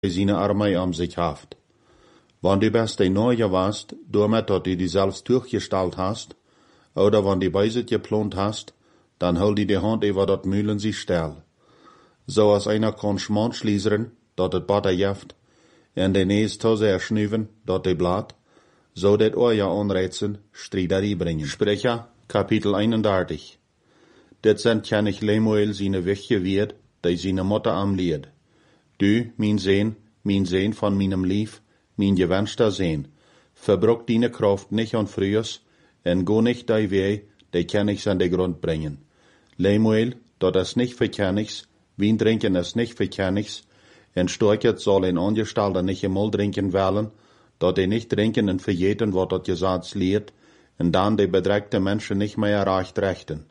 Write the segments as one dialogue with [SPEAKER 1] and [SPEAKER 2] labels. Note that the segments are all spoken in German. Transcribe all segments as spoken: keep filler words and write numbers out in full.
[SPEAKER 1] seine Armee am sich haft. Wenn du best ein Neuer warst, damit dass du die selbst durchgestellt hast, oder wenn du beiset geplant hast, dann hol die die Hand über dat Mühlen sich still. So als einer kann Schmand schließen, dat het Butter jeft, en de Nees tose erschnüven, dat de Blatt, so dat euer Anreizen Striederie bringen. Sprecher, Kapitel einunddreißig. Dit sind kennig Lemuel seine Wichtje wird, die seine Mutter am Lied. Du, mein Sehn, mein Sehn von meinem Lief, mein gewünschter Sehn, verbruck deine Kraft nicht an frühers, en go nicht dei weh, die Kennigs an de Grund bringen. Lemuel, dat es nicht für Kennigs, Wien trinken es nicht für Kennigs, en Storchet soll ein Angestellter nicht einmal trinken wollen, dat die nicht trinken en verjeten, wat dat Gesetz lehrt, en dann die bedreckte Menschen nicht mehr erreicht rechten.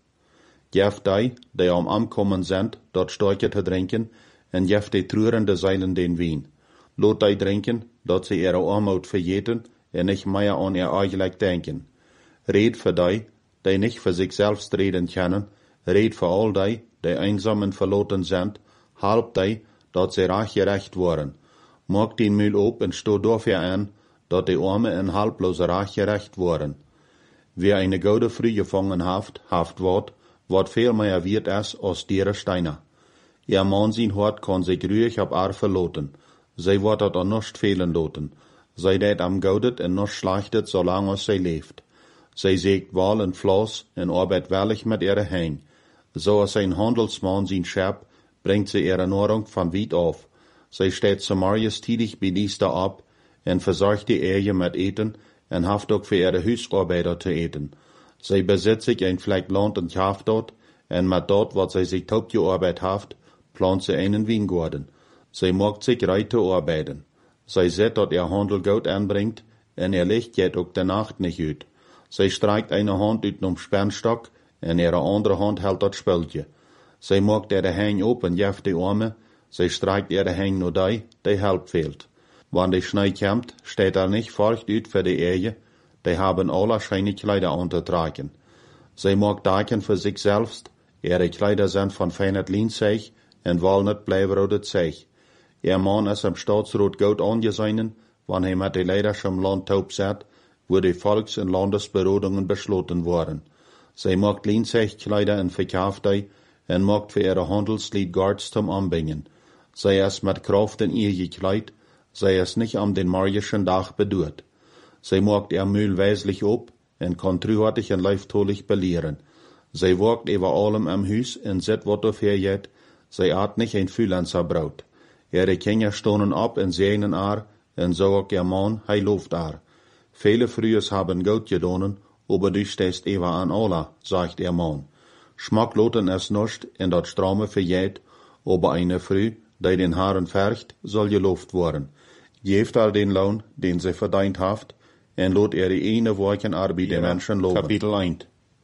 [SPEAKER 1] Jef die, die am Ankommen sind, dat Storchet te trinken, en jef die trurende Seilen den Wien. Lot die trinken, dat sie ihre Armut verjeten, en nicht mehr an ihr eigentlich denken. Red für die, die nicht für sich selbst reden können, red für all die, die einsam und verloren sind, halb die, dat sie reich gerecht worden. Mag den Müll op en sto dafür an, dat die Arme en halblose reich gerecht worden. Wer eine gute Früh gefangen haft, haft wat, wat viel mehr wird es als dere Steiner. Ihr Mann sein Hort kann sich ruhig ab Ar verloten. Sie wird dat an nicht fehlen loten. Sie det am gaudet en nicht schlechtet, solange sie lebt. Sie sägt Wal en Floss en arbeit wellig mit ihre Hang. So als ein Handelsmann sein Schab, bringt sie ihre Nahrung von weit auf. Sie steht Samarias tidig bei Dienste ab, en versorgt die Ehe mit Eten, en haft auch für ihre Hausarbeiter zu eten. Sie besitzt sich ein Fleck Land und Schaft dort, en mit dort, wat sie sich taub gearbeitet haft, plant sie einen Weingarten. Sie mag sich reite arbeiten. Sie sieht, dat ihr Handel Geld anbringt, en ihr Licht geht auch der Nacht nicht ut. Sie streikt eine Hand ut um Spannstock, en ihre andere Hand hält dat Spöldje. Sie mag ihre Hang op en jeft die Arme, sie streikt ihre Hang nur die, die help fehlt. Wann die Schnee kommt, steht er nicht furcht ut für die Ehe, die haben alle scheine Kleider untertragen. Sie mag daken für sich selbst, ihre Kleider sind von feinet Lienzeug en walnut bleiberodet Zeug. Ihr Mann ist am Staatsrat gut angesehen, wann er mit die Leiders im Land taub sat, wo die Volks- und Landesberodungen beschlossen wurden. Sie mag Lienzeugkleider en verkauft die, en mag für ihre Handelslied Guards zum Anbringen. Sie ist mit Kraft in ihr gekleid, sie ist nicht am den morgischen Tag bedurt. Sie mag ihr Mühl weislich ob, en kann trühartig en leiftolig belehren. Sie wagt über allem am Hus en set wat auf ihr jet, sie hat nicht ein Fühlenzer Braut. Ihre Kinder stonen ab en sehnen ar, en so auch ihr Mann, hei loft ar. Viele Frühes haben Gott gedonen, aber du stehst ewa an Allah, sagt ihr Mann. Schmackloten es nicht, in dat Straume verjäht, aber eine Früh, die den Haaren färcht, soll gelobt worden. Geeft all den Lohn, den sie verdient haft, en lot ihre eine Wochen Arbeit den Menschen loben. Kapitel eins.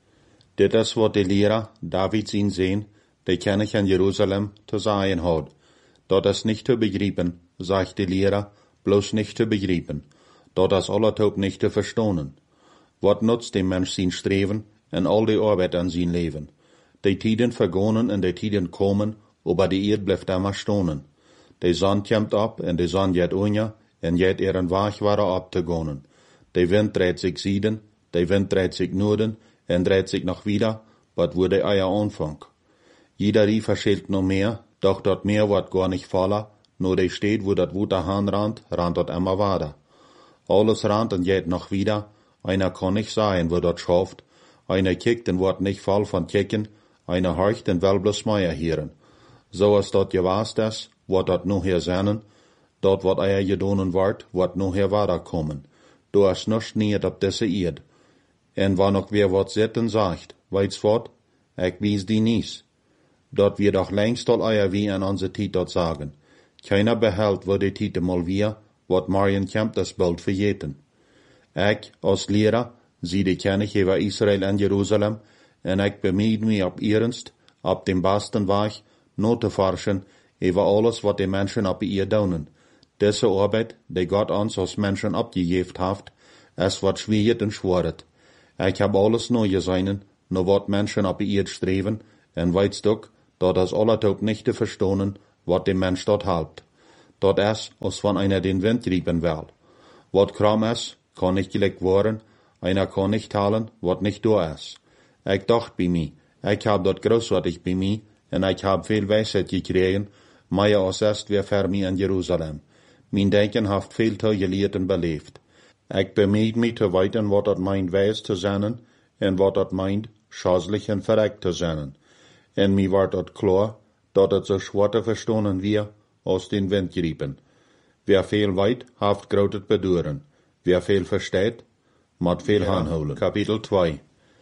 [SPEAKER 1] Dit is wat de Lehrer, David zien sehen, die König in Jerusalem zu sagen hat. Dat is nicht zu begreifen, sagt die Lehrer, bloß nicht zu begreifen. Dat is allertaub nicht zu verstohnen. Wat nutzt dem Mensch sein Streben en all die Arbeit an sein Leben? Die Tiden vergonnen en die Tiden kommen, aber die Erd bleibt immer stonen. Die Sonne kommt ab en die Sonne geht unja, en jet ihren Weg war abzugonnen. Die Wind dreht sich Süden, die Wind dreht sich Norden, en dreht sich noch wieder, wat wurde euer Anfang. Jeder Rief verschilt noch mehr, doch dort Meer wird gar nicht voller, nur die steht, wo dat Wuter Hahn rannt, rannt dort immer weiter. Alles rannt und geht noch wieder, einer kann nicht sagen, wo dort schafft, einer kickt und wird nicht voll von kicken, einer horcht und will bloß Meier hören. So als dort gewasst ist, wird dort noch hier sein, dort wird euer gedonen wird, wird noch hier weiterkommen. Du hast nicht nicht ab diese Erd. En wann auch wer wat sitten sagt, weit's fort, ich wies die nies. Dort wir doch längst all euer wie an unsere Tiet dort sagen. Keiner behält, wo die Tiete mal wir, wat Marien kämmt das bald verjeten. Ich, als Lehrer, sie die König über Israel und Jerusalem, en ich bemüht mich ab ihrst, ab dem besten Weg, nur zu forschen, über alles, wat die Menschen ab ihr daunen. Diese Arbeit, die Gott uns als Menschen abgegeben hat, es wird schwierig und schworet. Ich hab alles neu gesehen, nur wat Menschen ab ihr streben, en weit's doch, dat das allertaub nicht zu verstohnen, wat dem Mensch dort halbt. dort es, als van einer den Wind riepen will. Wat kram es, kann nicht gelegt worden, einer kann nicht talen, wat nicht da ist. Ich dacht bei mir, ich hab dort großartig bei mir, en ich hab viel Weisheit gekriegen, mehr als erst wer für mich in Jerusalem. Mein Denken haft viel te geleerd en beleefd. Ich bemüht mich te weten wat dat meint weis te zijn, en wat dat meint schadlich en verreckt te zijn. En mir ward dat klar, dat het so schwer te verstonen wir, aus den Wind geriepen. Wer viel weit, haft groot beduren. Wer viel versteht, mat veel ja. aanhouden. Kapitel twee.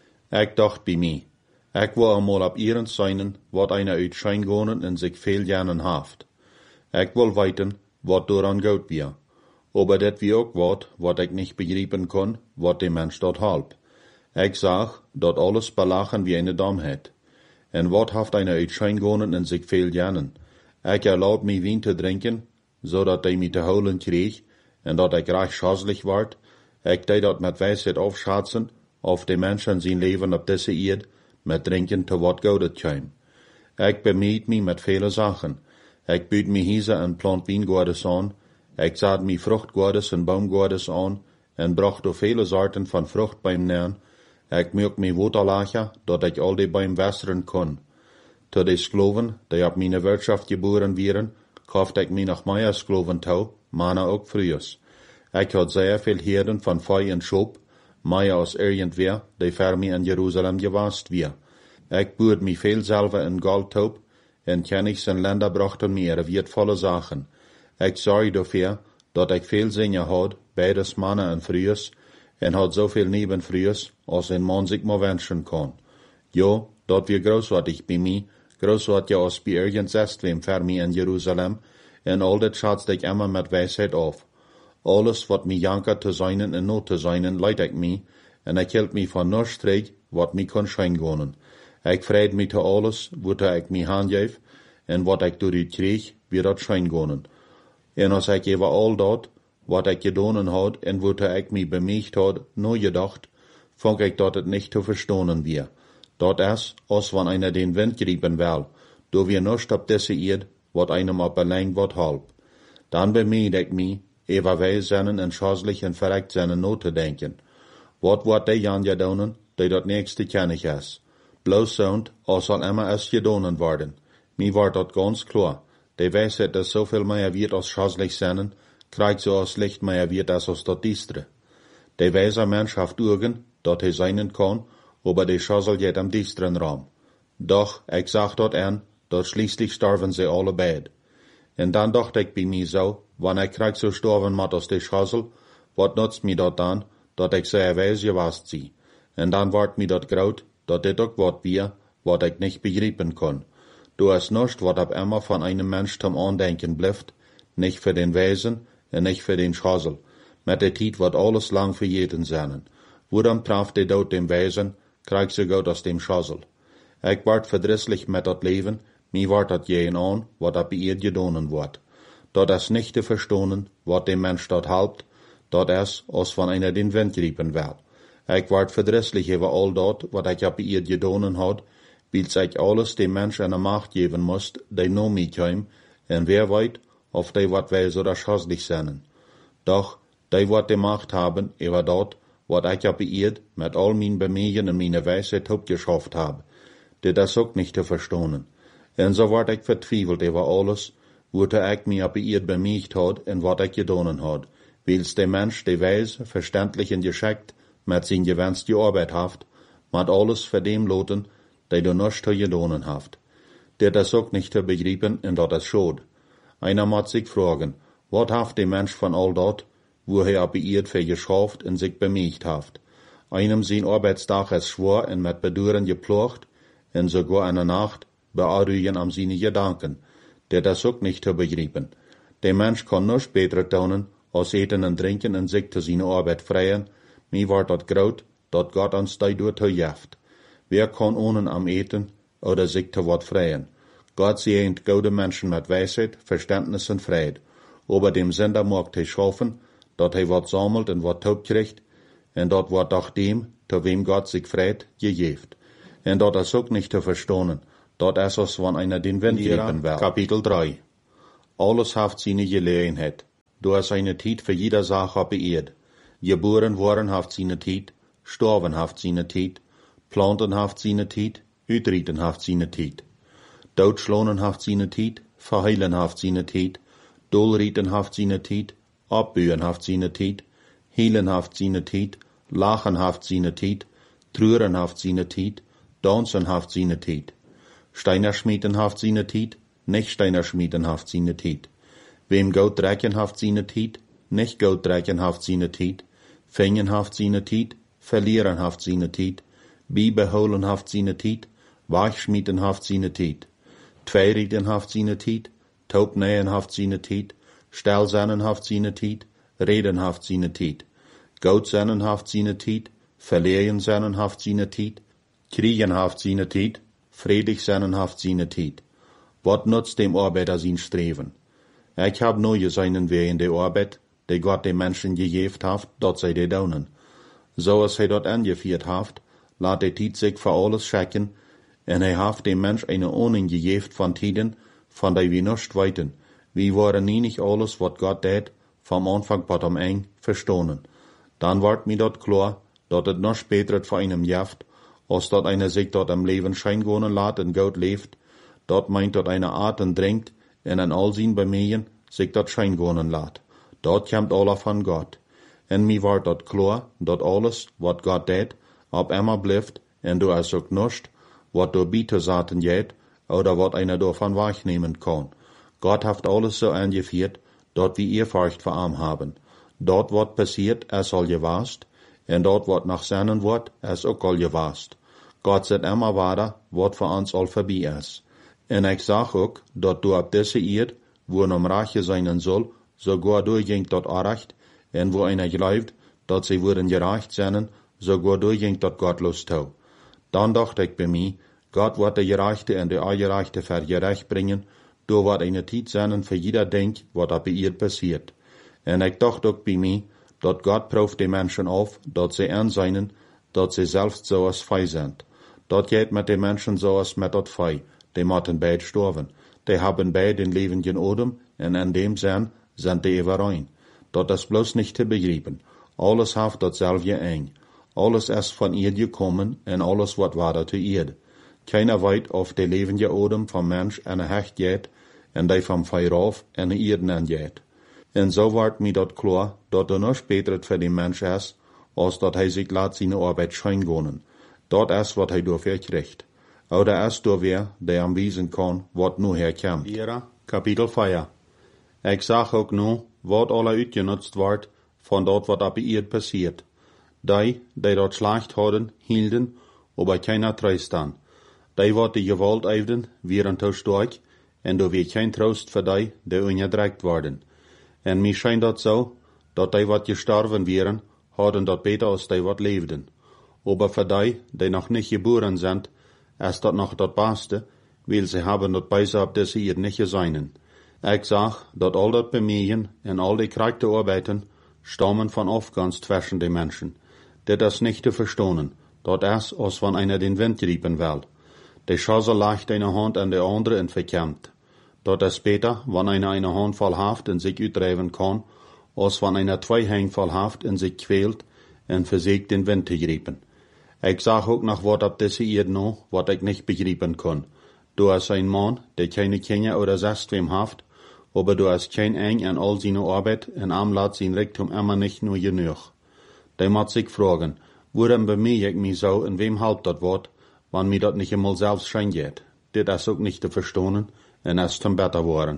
[SPEAKER 1] Ik dacht bij mij, ik wil eenmaal op ihren zijn, wat eine uitschijngonen en zich veel jaren haft. Ik wil weten, wat dooraan goed weer. Aber dat wie ook wat, wat ik niet begrijpen kon, wat de mens dort halp. Ik zag, dat alles belachen wie eine Domheid. En wat haft eine uitschijngonen en zich veel jaren. Ik erlaub mij wien te drinken, zodat hij mij te holen kreeg, en dat ik recht schazelig ward. Ik deed dat met wijsheid afschatzen, of de mensen zijn leven op deze eerd, met drinken te wat goudet kwam. Ik bemüht mij met vele zaken. Ik buut mij hiese en plant wijngaardes aan. Ik zaad mij vruchtgaardes en boomgaardes aan, en bracht door vele soorten van vrucht bij neer. Ik maak mij waterlachen, dat ik al die beim wässeren kon. Te de skloven, die op mijn wirtschaft geboren wieren, kaufte ik mij nog meer skloven toe, mannen ook vroegers. Ik had zeer veel herden van vee en schop, meer als irgendwer, die voor mij in Jeruzalem gewast weer. Ik boerd mij veel zelf in goud toe, en kennigs en länder brachten mij wertvolle zaken. Ik zorg dafür, dat ik veel zingen had, beides mannen en vroegers, en had zoveel nebenvroegers, als een man zich maar wensen kon. Jo, dat weer großartig bij mij, großartig als bij irgend zestwem voor mij in Jeruzalem, en al dat schatste ik immer met wijsheid af. Alles wat mij janker te zijn en not te zijn, leid ik mij, en ik hield mij van nur streek, wat mij kon schijngonen. Ik vreed mij te alles, wat ik mij handgeef, en wat ik door u kreeg, weer dat schijngonen. En als ik even al dat, wat ik gedaan had, en wat ik mij bemüht had, no gedacht, vond ik dat het niet te verstonen weer. Dat is, als van einer den Wind griepen wil, door wir nicht op deze eerd, wat einem op alleen wat halp. Dan bemüht ik mij, even wij zijn en schazelig en verreckt zijn no te denken. Wat wordt die Jan gedaan, die dat nächste kennig is? Bloos zo'n, als zal immer es gedaan worden. Mij wordt dat ganz klar. Die wijsheid dat zoveel meer wird als schazelig zijn, krijgt zo als licht meer wird als als dat diestre. Die wijze mens heeft ogen, dat hij zijn kan, aber die schazel jet am diestren raam. Doch, ik zag dat aan, dat schließlich sterven ze alle beid. En dan dacht ik bij mij zo, wanneer ik krijg zo sterven mat als die schazel, wat nutzt mij dat dan, dat ik zeer wijs gewast zie. En dan wordt mij dat groot, dat dit ook wat weer, wat ik niet begrijpen kon. Du is nichts, wat op immer van einem Mensch zum Andenken blijft, nicht für den Weisen en nicht für den Schazel. Met de tijd wordt alles lang vergeten zijn. Wo dan traf de dood dem Weisen, krijg ze goed als dem Schazel. Ik word verdrisselijk met dat leven, mij wordt dat jeen aan, wat op eerd gedaan wordt. Dat is niet te verstonen, wat dem Mensch dat helpt, dat is, als van einer den Wind griepen wil. Ik word verdrisselijk over al dat, wat ik op eerd gedaan had, wils ik alles dem Mensch eine Macht geben moest, die no mij kwam, en wer weet, of die wat wijs oder schazelig zijn. Doch, die wat de Macht haben, over dat, wat ik op eerd, met al mijn bemühen en mijn wijsheid opgeschafft heb. Dit is ook niet te verstonen. En zo word ik vertwijfeld over alles, wat ik mij op eerd bemüht had en wat ik gedaan had, wils de Mensch de wijs, verständlich en geschickt, met zijn gewenste arbeid haft, met alles voor dem loten, die du nichts te gedaan haft. Dit is ook niet te begrijpen en dat is schade. Einer moet zich vragen, wat haft de Mensch van al dat, wo hij op eerd voor geschaft en zich bemüht haft. Einem zijn arbeidsdag is schwer en met beduren geplocht, en sogar in der Nacht bearruigen am seine Gedanken. Dit is ook niet te begrijpen. De Mensch kan nichts beter doen, als eten en drinken en zich te zijn arbeid vrijen, mij wordt dat groot, dat God ons daardoor te jeft. Wer kann ohne am eten oder sich te wat vrijen? Gott segnet gute Menschen mit Weisheit, Verständnis und Fried. Aber dem Sünder mag hij schaffen, dat hij wat sammelt en wat taub kriegt, en dat wordt doch dem, te wem Gott sich freut, gegeft. En dat is ook nicht te verstonen, dat is als van einer den Wind geben will. Kapitel drei. Alles haft seine Gelegenheit. Du hast eine Tijd für jede Sache auf der Erde. Geboren worden haft seine Tijd, sterben haft seine Tijd, planten haft seine Tijd, uitrieten haft seine Tijd. Doodschlonen haft seine Tijd, verheilen haft seine Tijd, dolrieten haft seine Tijd, abbühen haft seine Tijd, heelen haft seine Tijd, lachen haft seine Tijd, treuren haft seine Tijd, dansen haft seine Tijd. Steiner schmieden haft seine Tijd, nicht Steiner schmieden haft seine Tijd. Wem Goud drecken haft seine Tijd, nicht Goud drecken haft seine Tijd. Fängen haft seine Tijd, verlieren haft seine Tijd. Biebeholen haft seine Tijd, Weichschmieden haft seine Tijd. Tweirieden haft seine Tijd, Taubnähen haft seine Tijd, Stelsennen haft seine Tijd, Reden haft seine Tijd. Goudsennen haft seine Tijd, Verlehen sennen haft seine Tijd, Kriegen haft seine Tijd, Fredig sennen haft seine Tijd. Wat nutzt dem Arbeiter sein Streven? Ich hab neue seinen Weh in der Arbeit, die Gott den Menschen gegeben haft, dort sei die daunen. So als er dort angeführt haft, laat die Tijd sich für alles checken, en er haft dem Mensch eine Ahnung gegeben von Tiden, von der wir nicht weiten. Wir waren nie nicht alles, wat Gott tät, vom Anfang bis am Ende verstohnen. Dann ward mir dort klar, dat het noch später für einem jaft, als dat einer sich dort am Leben scheingonen laat en Gott leeft, dort meint dort einer Atem drängt, en an all sin Bemühen sich dort scheingonen laat. Dort kommt aller von Gott. En mir ward dort klar, dat alles, wat Gott tät, ab immer blifft, en du es ook nicht, wat du bieten saten jet, oder wat einer davon wahrnehmen kann. Gott haft alles so angeführt, dort wie ihr Furcht vor ihm haben. Dort wat passiert, es soll gewast, en dort wat nach seinen Wort, es ook al gewast. Gott sagt immer weiter, wat für uns all vorbei ist. En ich sag ook, dat du ab diese Erd, wo um Rache sein soll, sogar durchging dort Aracht, en wo einer glaubt, dat sie würden gerecht sein, sogar durchging dort gottlos tau. Dann dachte ich bei mir, Gott wird der Gerechte und der Ungerechte für gerecht bringen, du wird eine Zeit sein für jeder Denk, was ab ihr passiert. En ich dachte auch bei mir, dat Gott prüft die Menschen auf, dat sie anseinen, dat sie selbst so als fei sind. Dat geht mit den Menschen so als mit dat fei, die mochten beid sterben. Die haben beid den lebenden Odem, en in dem Sinn sind die überein. Dat ist bloß nicht zu begreifen. Alles haft datselfde eng. Alles ist von ihr gekommen, en alles wat war zu ihr. Keiner weit auf de levende Odem vom Mensch en hecht geht, en die vom Feuer auf en Erden angeht. En so ward mir dort klar, dat er noch später für den Mensch ist, als dat hij sich laat seine Arbeit scheingonen. Dort ist, wat hij dafür kriegt. Oder ist door wer, der am wiesen kann, wat nu herkommt. Kapitel vier. Ich sag ook nu, wat alle uitgenutzt wordt, von dort wat ab ihr passiert. Die, die dort Schlacht hadden, hielden, aber keiner treust an. Die wat die Gewalt eifden, wären te stark, en do weer kein Trost für die, die ungedreckt worden. En mir scheint dat so, dat die wat gestorben wären, hadden dat beter als die wat leefden. Aber für die, die noch nicht geboren sind, ist dat noch dat Beste, weil sie haben dat besser ab diese ihr nicht geseinen. Ich sag, dat all dat Bemühen en all die Charakterarbeiten stammen von Aufgangs zwischen den Menschen. Dat ist nicht zu verstehen, dat ist, als wenn einer den Wind riepen will. Die Chance leicht eine Hand an der andere und verkämmt. Dat ist später, wenn einer eine Hand voll haft und sich uitdrijven kann, als wenn einer zwei Hände voll haft und sich quält und versägt den Wind zu griepen. Ich sag auch noch wat ab diese Erde noch, wat ich nicht begreifen kann. Du hast ein Mann, der keine Kinder oder sonst wem haft, aber du hast kein Eng an all seine Arbeit und am lässt sein Reichtum immer nicht nur genug. Der muss sich fragen, woran bemühe ich mich so und wem halbt dat wat, wenn mir dat nicht einmal selbst schein geht. Das ist auch nicht zu verstehen und es zum besser worden.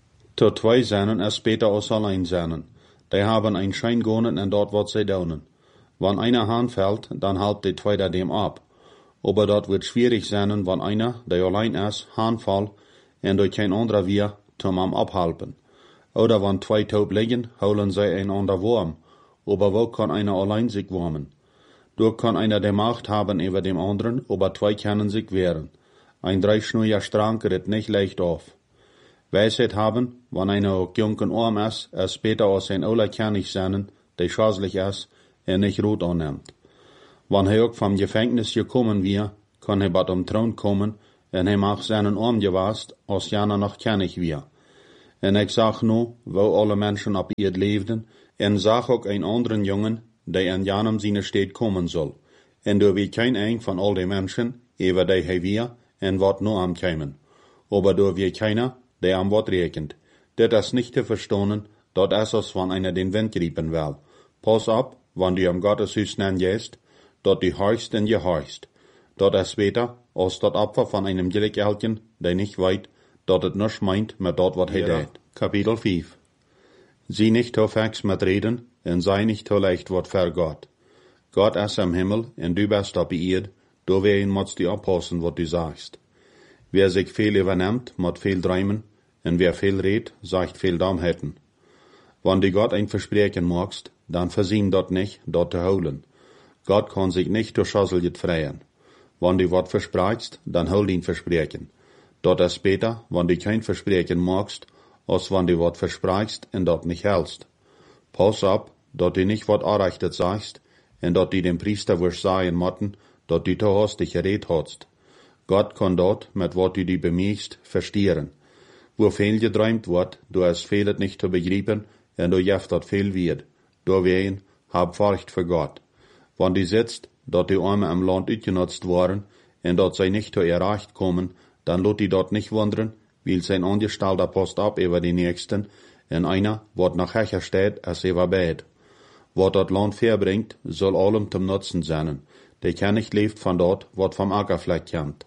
[SPEAKER 1] Zu zwei seinen ist besser als allein seinen. Die haben ein Schein gonen und dort wat sie daunen. Wenn einer Hand fällt, dann halbt die zweite dem ab. Aber dort wird schwierig sein, wenn einer, der allein ist, Hand fällt und durch kein anderer wir zum am abhalten. Oder wenn zwei taub liegen, holen sie einander warm. Aber wo kann einer allein sich warmen? Du kann einer die Macht haben über dem anderen, aber zwei können sich wehren. Ein dreischnuriger Strang ritt nicht leicht auf. Weisheit haben, wenn einer auch jungen Arm ist, es später als ein Ola König sein, der schadlich ist, er nicht Rot annimmt. Wenn er auch vom Gefängnis gekommen wir, kann er bald am Thron kommen, und er macht seinen Arm gewasst, als Jana noch König wir.
[SPEAKER 2] En ik zag nu, wo alle mensen op eerd leefden, en zag ook een anderen jongen, die aan Janem zijn steed komen zal. En door wie geen een van al die mensen, ever die hij weer, en wat nu am komen. Aber door wie keiner, die am wat rekent. Dit is niet te verstaan, dat is als van einer den Wind riepen will. Pas op, wann du am Gotteshuis nen gehst, dat du horchst en je horchst. Dat is beter, als dat Opfer van einem Gilligeltjen, die nicht weet, dat het niks meint met dat wat hij deed. Kapitel vijf. Zie nicht te fix met reden, en sei nicht te leicht wat ver Gott. Gott is am Himmel, en du bist op eerd, do wein mots die oppassen wat du sagst. Wer sich viel übernimmt, mot viel träumen, en wer viel redt, sagt viel Dummheiten. Wann du Gott ein Versprechen magst, dann versehen dort nicht, dort zu holen. Gott kann sich nicht durch Schosseljet freien. Wann du wat versprachst, dann hol ihn Versprechen. Dort ist beter, wann du kein Versprechen magst, als wann du wat versprachst en dort nicht hältst. Pass op, dat du nicht wat anrechtet sagst, en dat du dem Priester wirst sagen motten, dat du zu hastig geredet hast. Gott kann dort, mit wat du die bemiegst, verstieren. Wo viel geträumt wird, du hast vielet nicht zu begreifen, en du jeft dat viel wird. Du wein, hab Furcht für Gott. Wann du sitzt, dat die Arme am Land uitgenutzt waren, en dat zij nicht zu erreicht kommen, dann lot die dort nicht wundern, weil sein Angestellter passt ab über die Nächsten, en einer, wat nach Hecher steht, als er beid. Wat dat Land verbringt, soll allem zum Nutzen sein. Der kann nicht lebt von dort, wat vom Ackerfleck kennt.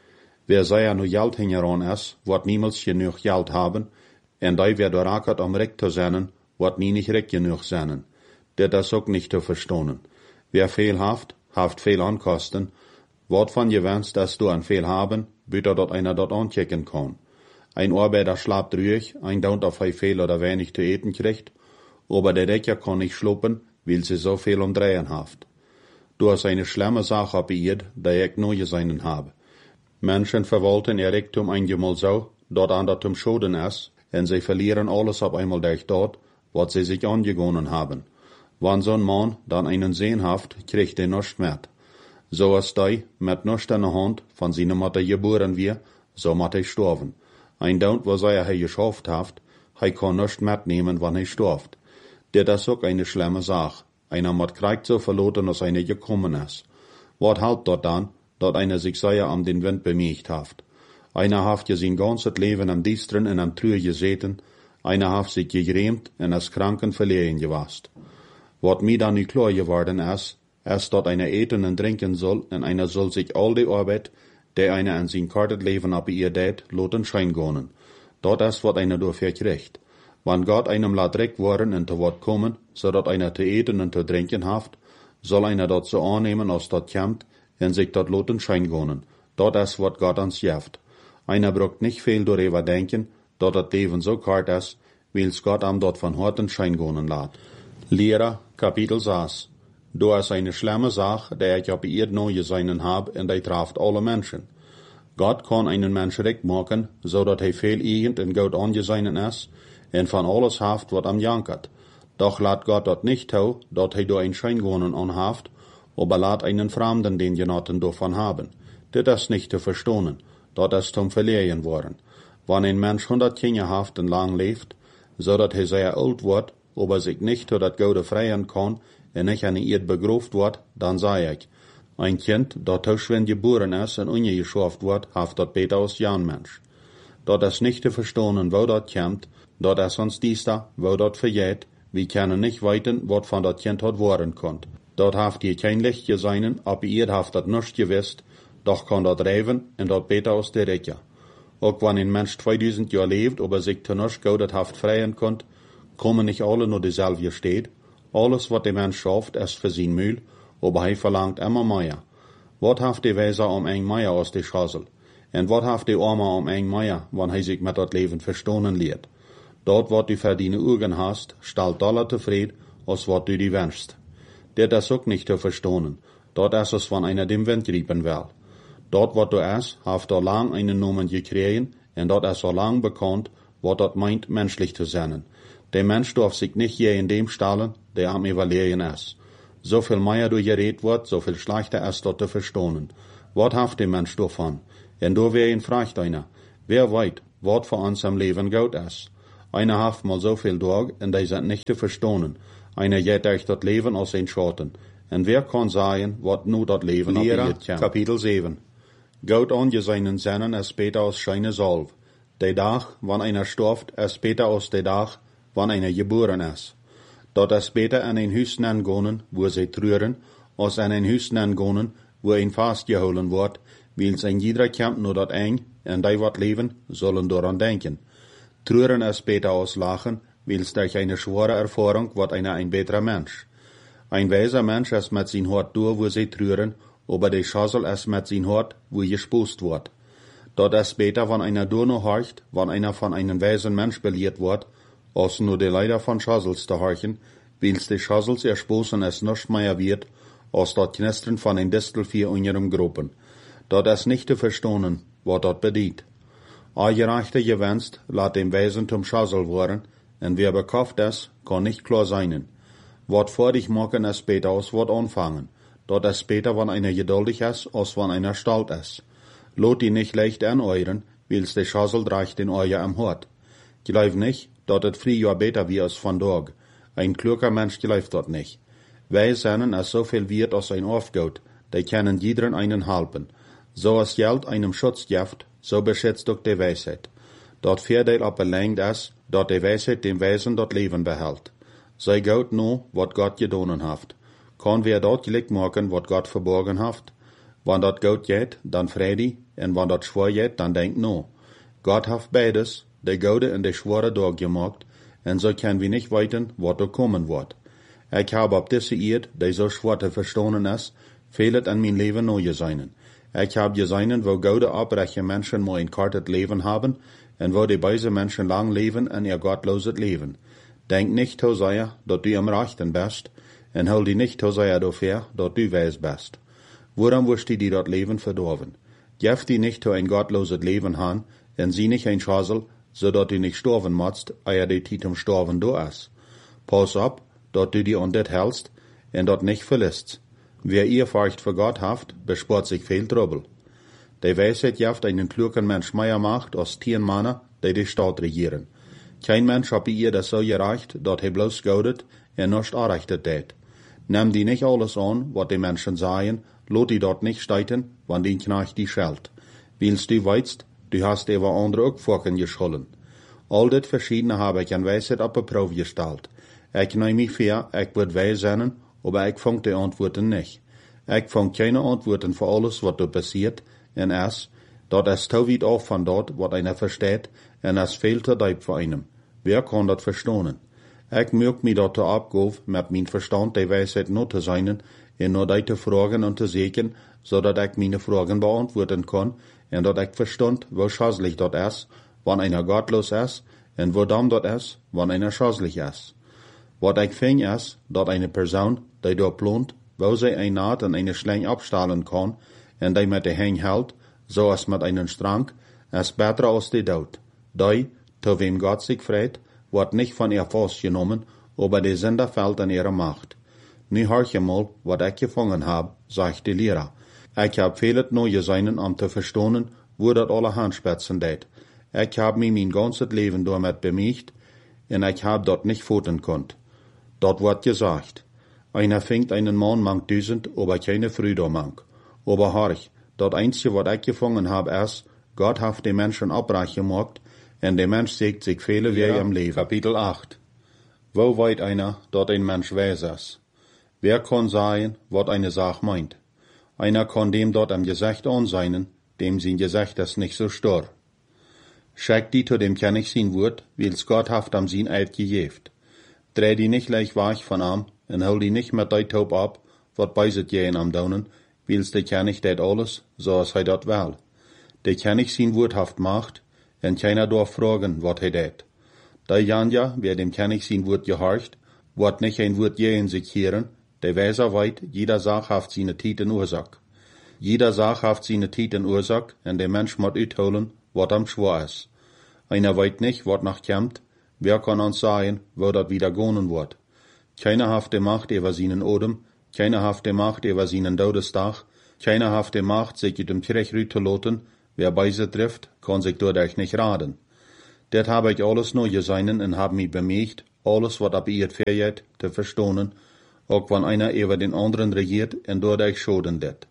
[SPEAKER 2] Wer sei ja nu Geld hingeran is, wat niemals genug Geld haben, en die wer door raket om recht zu sein, wat nie nicht recht genug sein. Dit is ook nicht zu verstehen. Wer viel haft, haft viel ankosten, wat van je wenst, dass du an viel haben, bitte dat einer dort anchecken kann. Ein Arbeiter schlapt ruhig, ein dauert auf hij viel oder wenig zu eten kriegt, aber der Decker kann nicht schluppen, weil sie so viel umdrehen haft. Du hast eine schlimme Sache abgehört, die ich neu gesehen habe. Menschen verwalten ihr Reichtum einmal so, dat an dat zum Schoden ist, en sie verlieren alles auf einmal durch dort, wat sie sich angegonnen haben. Wann so'n Mann dann einen Sehn haft, kriegt er nichts mehr. So ist die, mit nichts in der Hand, von seiner Mutter geboren wir, so mat er sterben. Ein Daunt, was er he geschafft haft, he kann nichts mitnehmen, wann er stirbt. Dit is ook eine schlimme Sache. Einer mat kriegt so verloren, als einer gekommen ist. Wat halt dort dann, dat einer sich sehr am den Wind bemiegt haft. Einer haft je sein ganzes Leben am Diestren en am Trühe gezeten, einer haft sich gegrämt en als Kranken verlegen gewast. Wat mir dann nu klar geworden is, is dat einer eten en trinken soll, en einer soll sich all die Arbeit, der einer an sein kartet Leben ab ihr deit, loten schein gonen. Dat is wat einer dafür kriegt. Wann Gott einem laat recht worden en te wat kommen, so dat einer te eten en te trinken haft, soll einer dat so annehmen, als dat kommt, en sich dat loten schein gonen. Dat is wat Gott ans jeft. Einer braucht nicht viel darüber denken, dat dat Leben so kart is, wils Gott am dort von Horten schein gonen laat. Lehrer, Kapitel sechs. Du is eine schlimme Sache, der ich op eerd neu gesehen hab, en die traft alle Menschen. Gott kann einen Mensch recht machen, so dat hij veel irgend en goed angesehen is, en van alles haft wat am jankert. Doch laat Gott dat nicht toe, dat hij door een Scheingonen anhaft, aber laat einen Fremden den Genotten davon haben. Dit is nicht zu verstehen, dat is zum Verlieren worden. Wann ein Mensch hundert Jahre haft en lang leeft, so dat hij sehr alt wordt, aber sich nicht zu dat Gode freien kann, en nicht an ihr begroft wordt, dann sei ich, ein Kind, dat tussen geboren is en ungeschaft wordt, haft dat beter als Jan Mensch. Dat is nicht zu verstehen, wo dat kommt, dat is ons diesta, wo dat vergeht, wir können nicht weiten, wat von dat Kind hat worden konnt. Dat haft ihr kein Licht gesehen, ab ihr haft dat nichts gewisst, doch kann dat reiven en dat beter als der Recher. Auch wenn ein Mensch zweitausend Jahre lebt, aber sich zu nichts Gaudet haft freien konnt, kommen nicht alle nur dieselbe steht. Alles, wat der Mensch schafft, ist für sein Mühl, aber er verlangt immer mehr. Wat haft der Weser um eng Meier aus der Schassel? En wat haft der Armer um eng Meier, wann er sich mit dat Leben verstohnen lehrt? Dort, wat du verdiene Ugen hast, stellt Dollar zufrieden, als wat du die wünschst. Dit is ook nicht zu verstehen. Dort is es, wann einer dem Wind riepen will. Dort, wat du is, haft er lang einen Namen gekriegen, en dort is so lang bekannt, wat dat meint, menschlich zu sein. Der Mensch darf sich nicht je in dem stellen, der am Evaluieren ist. So viel mehr du geredet wird, so viel schlechter ist dort zu verstehen. Wat haft der Mensch davon? En du wer ihn fragt einer, wer weit, wat für uns am Leben gut ist? Einer haft mal so viel Dorg, en die sind nicht zu verstonen. Einer geht euch dat Leben aus ein Schotten. En wer kann sagen, wat nu dat Leben op
[SPEAKER 1] Lehrer,
[SPEAKER 2] iet Kapitel sieben. Goud an je seinen Sennen es beter aus scheine Salv. De Dag, wann einer storft, es beter aus de Dag, wann einer geboren is. Dat es beter an ein Huis gonen, wo sie trüren, als an ein Huis gonen, wo ein fastgeholen wordt, wils ein jeder kämpt nur dat eng, en die wat leven, sollen daran denken. Trüren es beter aus lachen, wils durch eine schwere Erfahrung wat einer ein beter Mensch. Ein weiser Mensch es mit sein Hort durch, wo sie trüren, aber der Schassel es mit sein Hort, wo gespost wird. Dort es beter, wann einer durch noch horcht, wann einer von einem weisen Mensch belehrt wird, als nur die Leider von Schassels zu horchen, wils die Schassels ersposen es nicht mehr wird, als dort Knistern von ein Distelvier in ihrem Gruppen. Dort es nicht zu verstohnen, wat dort bedient. A gerechte gewünscht, lat dem Weisen zum Schassel worden, en wer bekauft es, kann nicht klar seinen. Wat vor dich machen es später aus wat anfangen. Dort es später, wann einer geduldig ist, als wann einer stalt ist. Lot die nicht leicht aneuren, wils der Schassel dreigt den Euer am Hort. Glaub nicht, dort et früh Jahr beter wie es von Dog. Ein kluger Mensch glaubt dort nicht. Wij sennen es so viel wird als ein Aufgaut, die können jederen einen halpen. So als Geld einem Schutz gibt, so beschützt doch die Weisheit. Dort Verdeel op belangt es, dort die Weisheit dem Wesen dort Leben behält. Sei Gott nur, wat Gott gedonen haft. Kann wer dort gelick machen, wat Gott verborgen haft? Wann dort Gott geht, dann Fredi, en wann dort schwor geht, dann denk no. Gott haft beides, de Gode en de Schwore durchgemacht, en so kann wir nicht weiten, wat da kommen wird. Ich habe ab diese Erd, die so schwer zu verstohnen ist, fehlet an mein Leben neu geseinen. Ich habe geseinen, wo gute, abreiche Menschen mal ein kartet Leben haben, en wo die beise Menschen lang leben en ihr gottloses Leben. Denk nicht, Hosea, dat du am Rechten bist, en hol die nicht, Hosea, dafür, dat du weis bist. Woran wirst die, die dort leben, verdorben? Gef die nicht zu ein gottloses Leben han, en sie nicht ein Schassel, so dat du nicht sterben musst, eia die Titum sterben du es. Pass ab, dat du die an dit hältst, en dat nicht verlässt. Wer ihr Furcht vor Gott haft, bespart sich viel Trouble. Die Weisheit jaft einen klugen Mensch mehr macht, als tien Männer, die die Stadt regieren. Kein Mensch hab ihr das so gereicht, dat he bloß gaudet, en nicht erreichtet det. Nimm die nicht alles an, wat die Menschen sagen, lot die dort nicht steiten, wann die Knecht die schellt. Willst du weißt, du hast über andere auch Forken geschollen. All dit verschiedene habe ich an Weisheit op Probe gestellt. Ich nehm mich fair, ich wird weis sein, aber ich fang die Antworten nicht. Ich fang keine Antworten für alles, was da passiert, en es, dat es so weit auf von dort, wat einer versteht, en es fehlt der Deib für einem. Wer kann dat verstohnen? Ich mög mich dort abgauf, mit mein Verstand die Weisheit not zu sein, en nur die zu fragen und zu sehen, so dat ich meine Fragen beantworten kann, en dat ich verstand, wo schasslich dort ist, wann einer gottlos ist, en wo dann dort ist, wann einer schasslich ist. Wat ich fing ist, dat eine Person, die dort plant, wo sie ein Naht und eine Schlang abstahlen kann, en die mit der Hang hält, so als mit einem Strang, ist besser als die Tod. Die, zu wem Gott sich freut, wird nicht von ihr festgenommen, aber die Sünder fällt an ihre Macht. Nu hör je mal, wat ich gefangen hab, sagt die Lehrer. Ich hab vieles neue Seinen, um zu verstohnen, wo dat alle Handspitzen det. Ich hab mich mein ganzes Leben damit bemüht, en ich hab dort nicht foten konnt. Dort wird gesagt, einer fängt einen Mann mang tausend, aber keine Früde mang. Aber horch, dort einzige, was ich gefangen hab, ist, Gott hat die Menschen abreich gemacht, en der Mensch sägt sich viele Wege
[SPEAKER 1] ja,
[SPEAKER 2] im Leben.
[SPEAKER 1] Kapitel acht.
[SPEAKER 2] Wo weit einer, dort ein Mensch weis ist? Wer kann sagen, wat eine Sache meint? Einer kann dem dort am Gesicht anseinen, dem sein Gesicht ist nicht so stor. Schickt die zu dem König sein Wort, wils Gott haft am sein Eid gejeft. Dreh die nicht leicht weich von am, en hol die nicht mit dei Taub ab, wat beiset je am Daunen, wils der König det alles, so as he dat wel. Der König sein Wort haft macht, en keiner darf fragen, wat he det. Da Janja, wer dem König sein Wort gehorcht, wird nicht ein Wort je in sich hören, der Weser weit, jeder Sach haft seine Titen Ursache. Jeder Sach haft seine Titen Ursache, en der Mensch mod utholen, wat am schwor is. Einer weit nicht, wat nach kämmt, wer kann uns sagen, wo dat wieder gonen wird. Keiner haft die Macht über seinen Odem, keiner haft die Macht über seinen Todestag, keiner haft die Macht, sich dem Kirch zu loten, wer beise trifft, kann sich dadurch nicht raten.
[SPEAKER 1] Dat habe ich alles nur geseinen en hab mich bemächt, alles wat ab ihr verjet, te verstonen, auch wann einer über den anderen regiert en dort ich schoden det.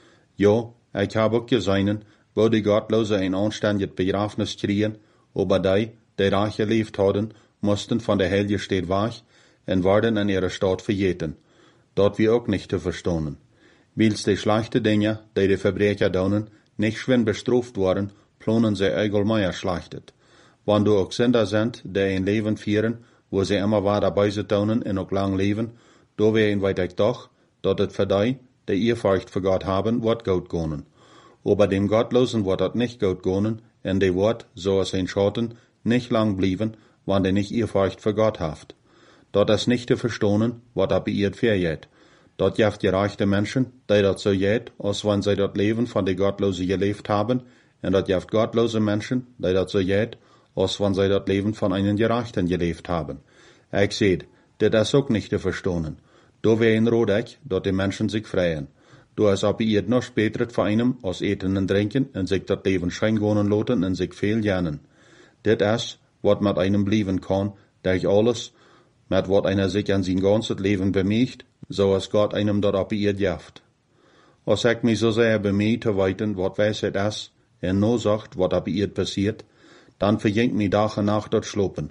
[SPEAKER 1] Jo, ich habe auch geseinen, wo die Gottlose ein anständiges Begrafnis kriegen, aber die, die reich gelebt hadden, mussten von der Helge steht wach en werden in ihre Stadt verjeten. Dort wir auch nicht zu verstonen. Wils die schlechte Dinge, die die Verbrecher daunen, nicht schwen bestraft worden, plonen sie allgemein schlachtet. Wann du auch Sünder sind, die ein Leben führen, wo sie immer war dabei zu daunen en auch lang leben, do wir ihn weiter doch, dort het für die, die Ehrfurcht für Gott haben, wird gut gehen. Aber dem Gottlosen wird het nicht gut gehen, en die wird, so es ein Schotten, nicht lang blieben, wann der nicht Ehrfurcht für Gott haft. Dort es nicht zu verstonen, wat ab ihr verjet. Dort jaft gereichte Menschen, die dort so jet, als wenn sie dort leben von die Gottlose gelebt haben, en dort jaft gottlose Menschen, die dort so jet, als wenn sie dort leben von einen Gerechten gelebt haben. Ich seht, dit is auch nicht zu verstonen. Do wär in Rodeck, dort die Menschen sich freien. Do is ab ihr noch später für einem, als eten und trinken, en sich dort Leben schein gonen loten en sich viel lernen. Dit is, wat mit einem blieben kann, der ich alles, mit wat einer sich an sein ganzes Leben bemüht, so als Gott einem dort ab ihr jaft. Als ich mich so sehr bemüht zu weiten, wat Weisheit is, en no sagt, wat ab ihr passiert, dann verjinkt mi Tag und Nacht dort schlopen.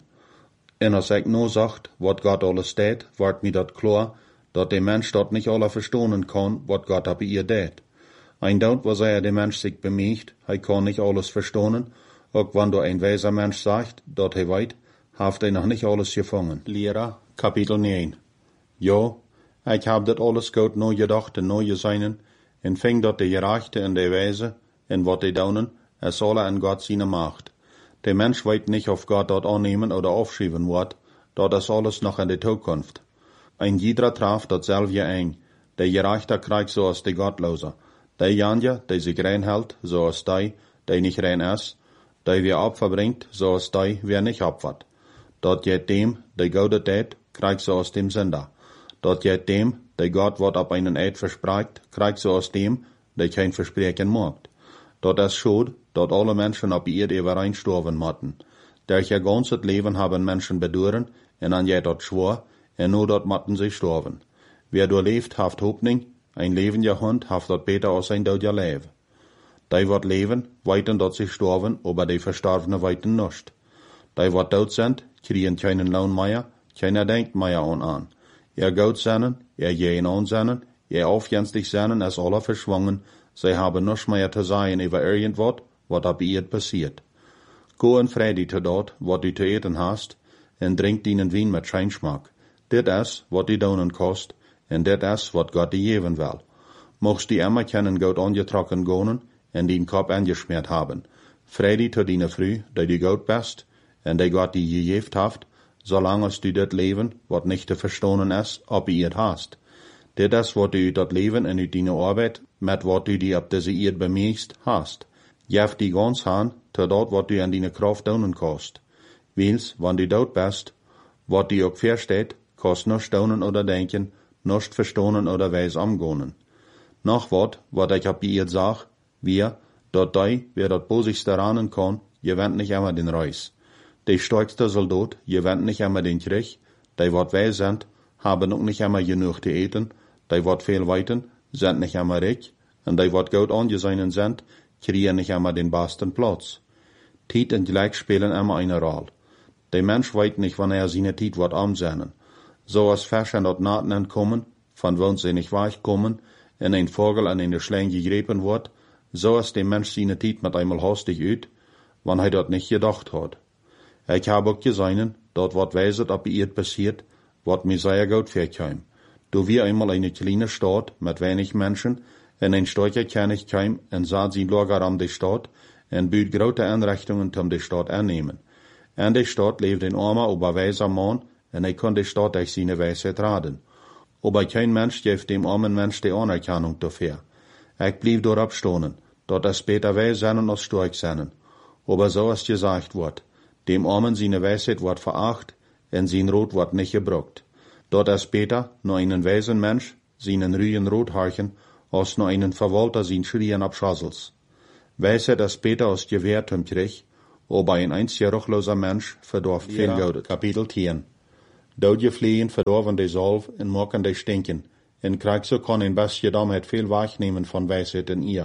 [SPEAKER 1] En als ich no sagt, wat Gott alles steht, wird mi dort klar, dat der Mensch dort nicht alle verstonen kann, wat Gott ab ihr tät. Ein Dort, was er der Mensch sich bemüht, er kann nicht alles verstonen, auch wenn du ein weiser Mensch sagt, dort er weit, haft er noch nicht alles gefangen. Lehrer, Kapitel neun. Jo, ich hab dat alles gut neu gedacht en neu geseinen, en fing dort de Gerechte en de Weise, en wat de daunen, es solle an Gott seine Macht. Der Mensch weit nicht auf Gott dort annehmen oder aufschieben wird, dort ist alles noch in der Zukunft. Ein jeder traf dort selber ein, der Gerechte kriegt so als der Gottloser. Der Janja, der sich rein hält, so als der, der nicht rein ist, der wir Opfer bringt, so als der, wer nicht opfert. Dort jet dem, der Gott tät, kriegt so aus dem Sünder. Dort jet dem, der Gott wird ab einen Eid verspricht, kriegt so aus dem, der kein Versprechen macht. Dort ist schuld, dort alle Menschen ab ihr überein sterben motten. Der ihr ganzes Leben haben Menschen bedauern, en an je dort schwor, en nur dort motten sie sterben. Wer dort lebt, haft Hoffnung, ein lebender Hund haft dort beter als ein doder Leib. Die wird leben, weiten dort sich sterben, aber die Verstorbene weiten nicht. Die wird tot sind, kriegen keinen Lohn mehr, keiner denkt mehr an an. Ihr Gott seinen, ihr jeden an seinen, ihr aufjenstig seinen, es alle verschwungen, sie haben nichts mehr zu sagen über irgendwas, was ab ihr passiert. Go in Friede zu dort, was du zu eten hast, en trink deinen Wein mit Scheinschmack. Dit is, wat die daunen kost, en dit is, wat Gott die geben will. Mochst die immer kennen Gott angetrokken gonen, en den Kopf angeschmiert haben. Friede zu deiner Früh, die du Gott bist, en die Gott die gegeben haft, solange du das Leben, wat nicht zu verstonen ist, ob ihr hast. Dit is, wat du dat Leben en uit deine Arbeit, met wat du die ab diese Erd bemühst, hast. Jef die ganz han, zu dort, wat du an deine Kraft daunen kost. Wils, wann du dort bist, wat du auch versteht, kost noch staunen oder denken, nicht verstonen oder weis amgonen. Noch wat, wat ich ab ihr sag, wir, dort die, wer dort bosigste ranen kann, gewinnt nicht immer den Reis. Die stärkste Soldat gewinnt nicht immer den Krieg, die wat weis sind, haben auch nicht immer genug zu eten, die wat viel weiten, sind nicht immer reich, und die wat gut angesehen sind, kriegen nicht immer den besten Platz. Tiet und Gleich spielen immer eine Rolle. Der Mensch weiß nicht, wann er seine Tiet wat amsehnen. So als Fäschen dort Naten kommen, von wo sie nicht weich kommen, in ein Vogel an eine Schlange gegriffen wird, so als der Mensch seine Tiet mit einmal hastig üt, wann er dort nicht gedacht hat. Ich habe auch gesehen, dort wat weiset, ob ihr passiert, wat mir sehr gut vorkam. Du wir einmal eine kleine Stadt mit wenig Menschen, in ein Städtchen kann ich kam, und sah sie Lager an die Stadt, und büt große Einrichtungen um die Stadt annehmen. In der Stadt lebt ein armer, aber weiser Mann, und er kann die Stadt durch seine Weisheit raten. Aber kein Mensch gibt dem armen Mensch die Anerkennung dafür. Ich blieb dort abstonen, dort es später weis sein als stark sein. Aber so ist gesagt wird, dem armen seine Weisheit wird veracht, und sein Rot wird nicht gebraucht. Dort es später nur einen weisen Mensch, seinen Rühen rot harchen, als nur einen Verwalter sein Schrien abschasselt. Weisheit es später aus Gewehr zum Krieg,
[SPEAKER 2] aber ein einziger ruchloser Mensch verdorft viel Geld. Kapitel tien. Dood je fliehen verdorven de zalf en maken de stinken. En krijg zo kan een bestje domheid veel wegnemen van wijsheid in ihr.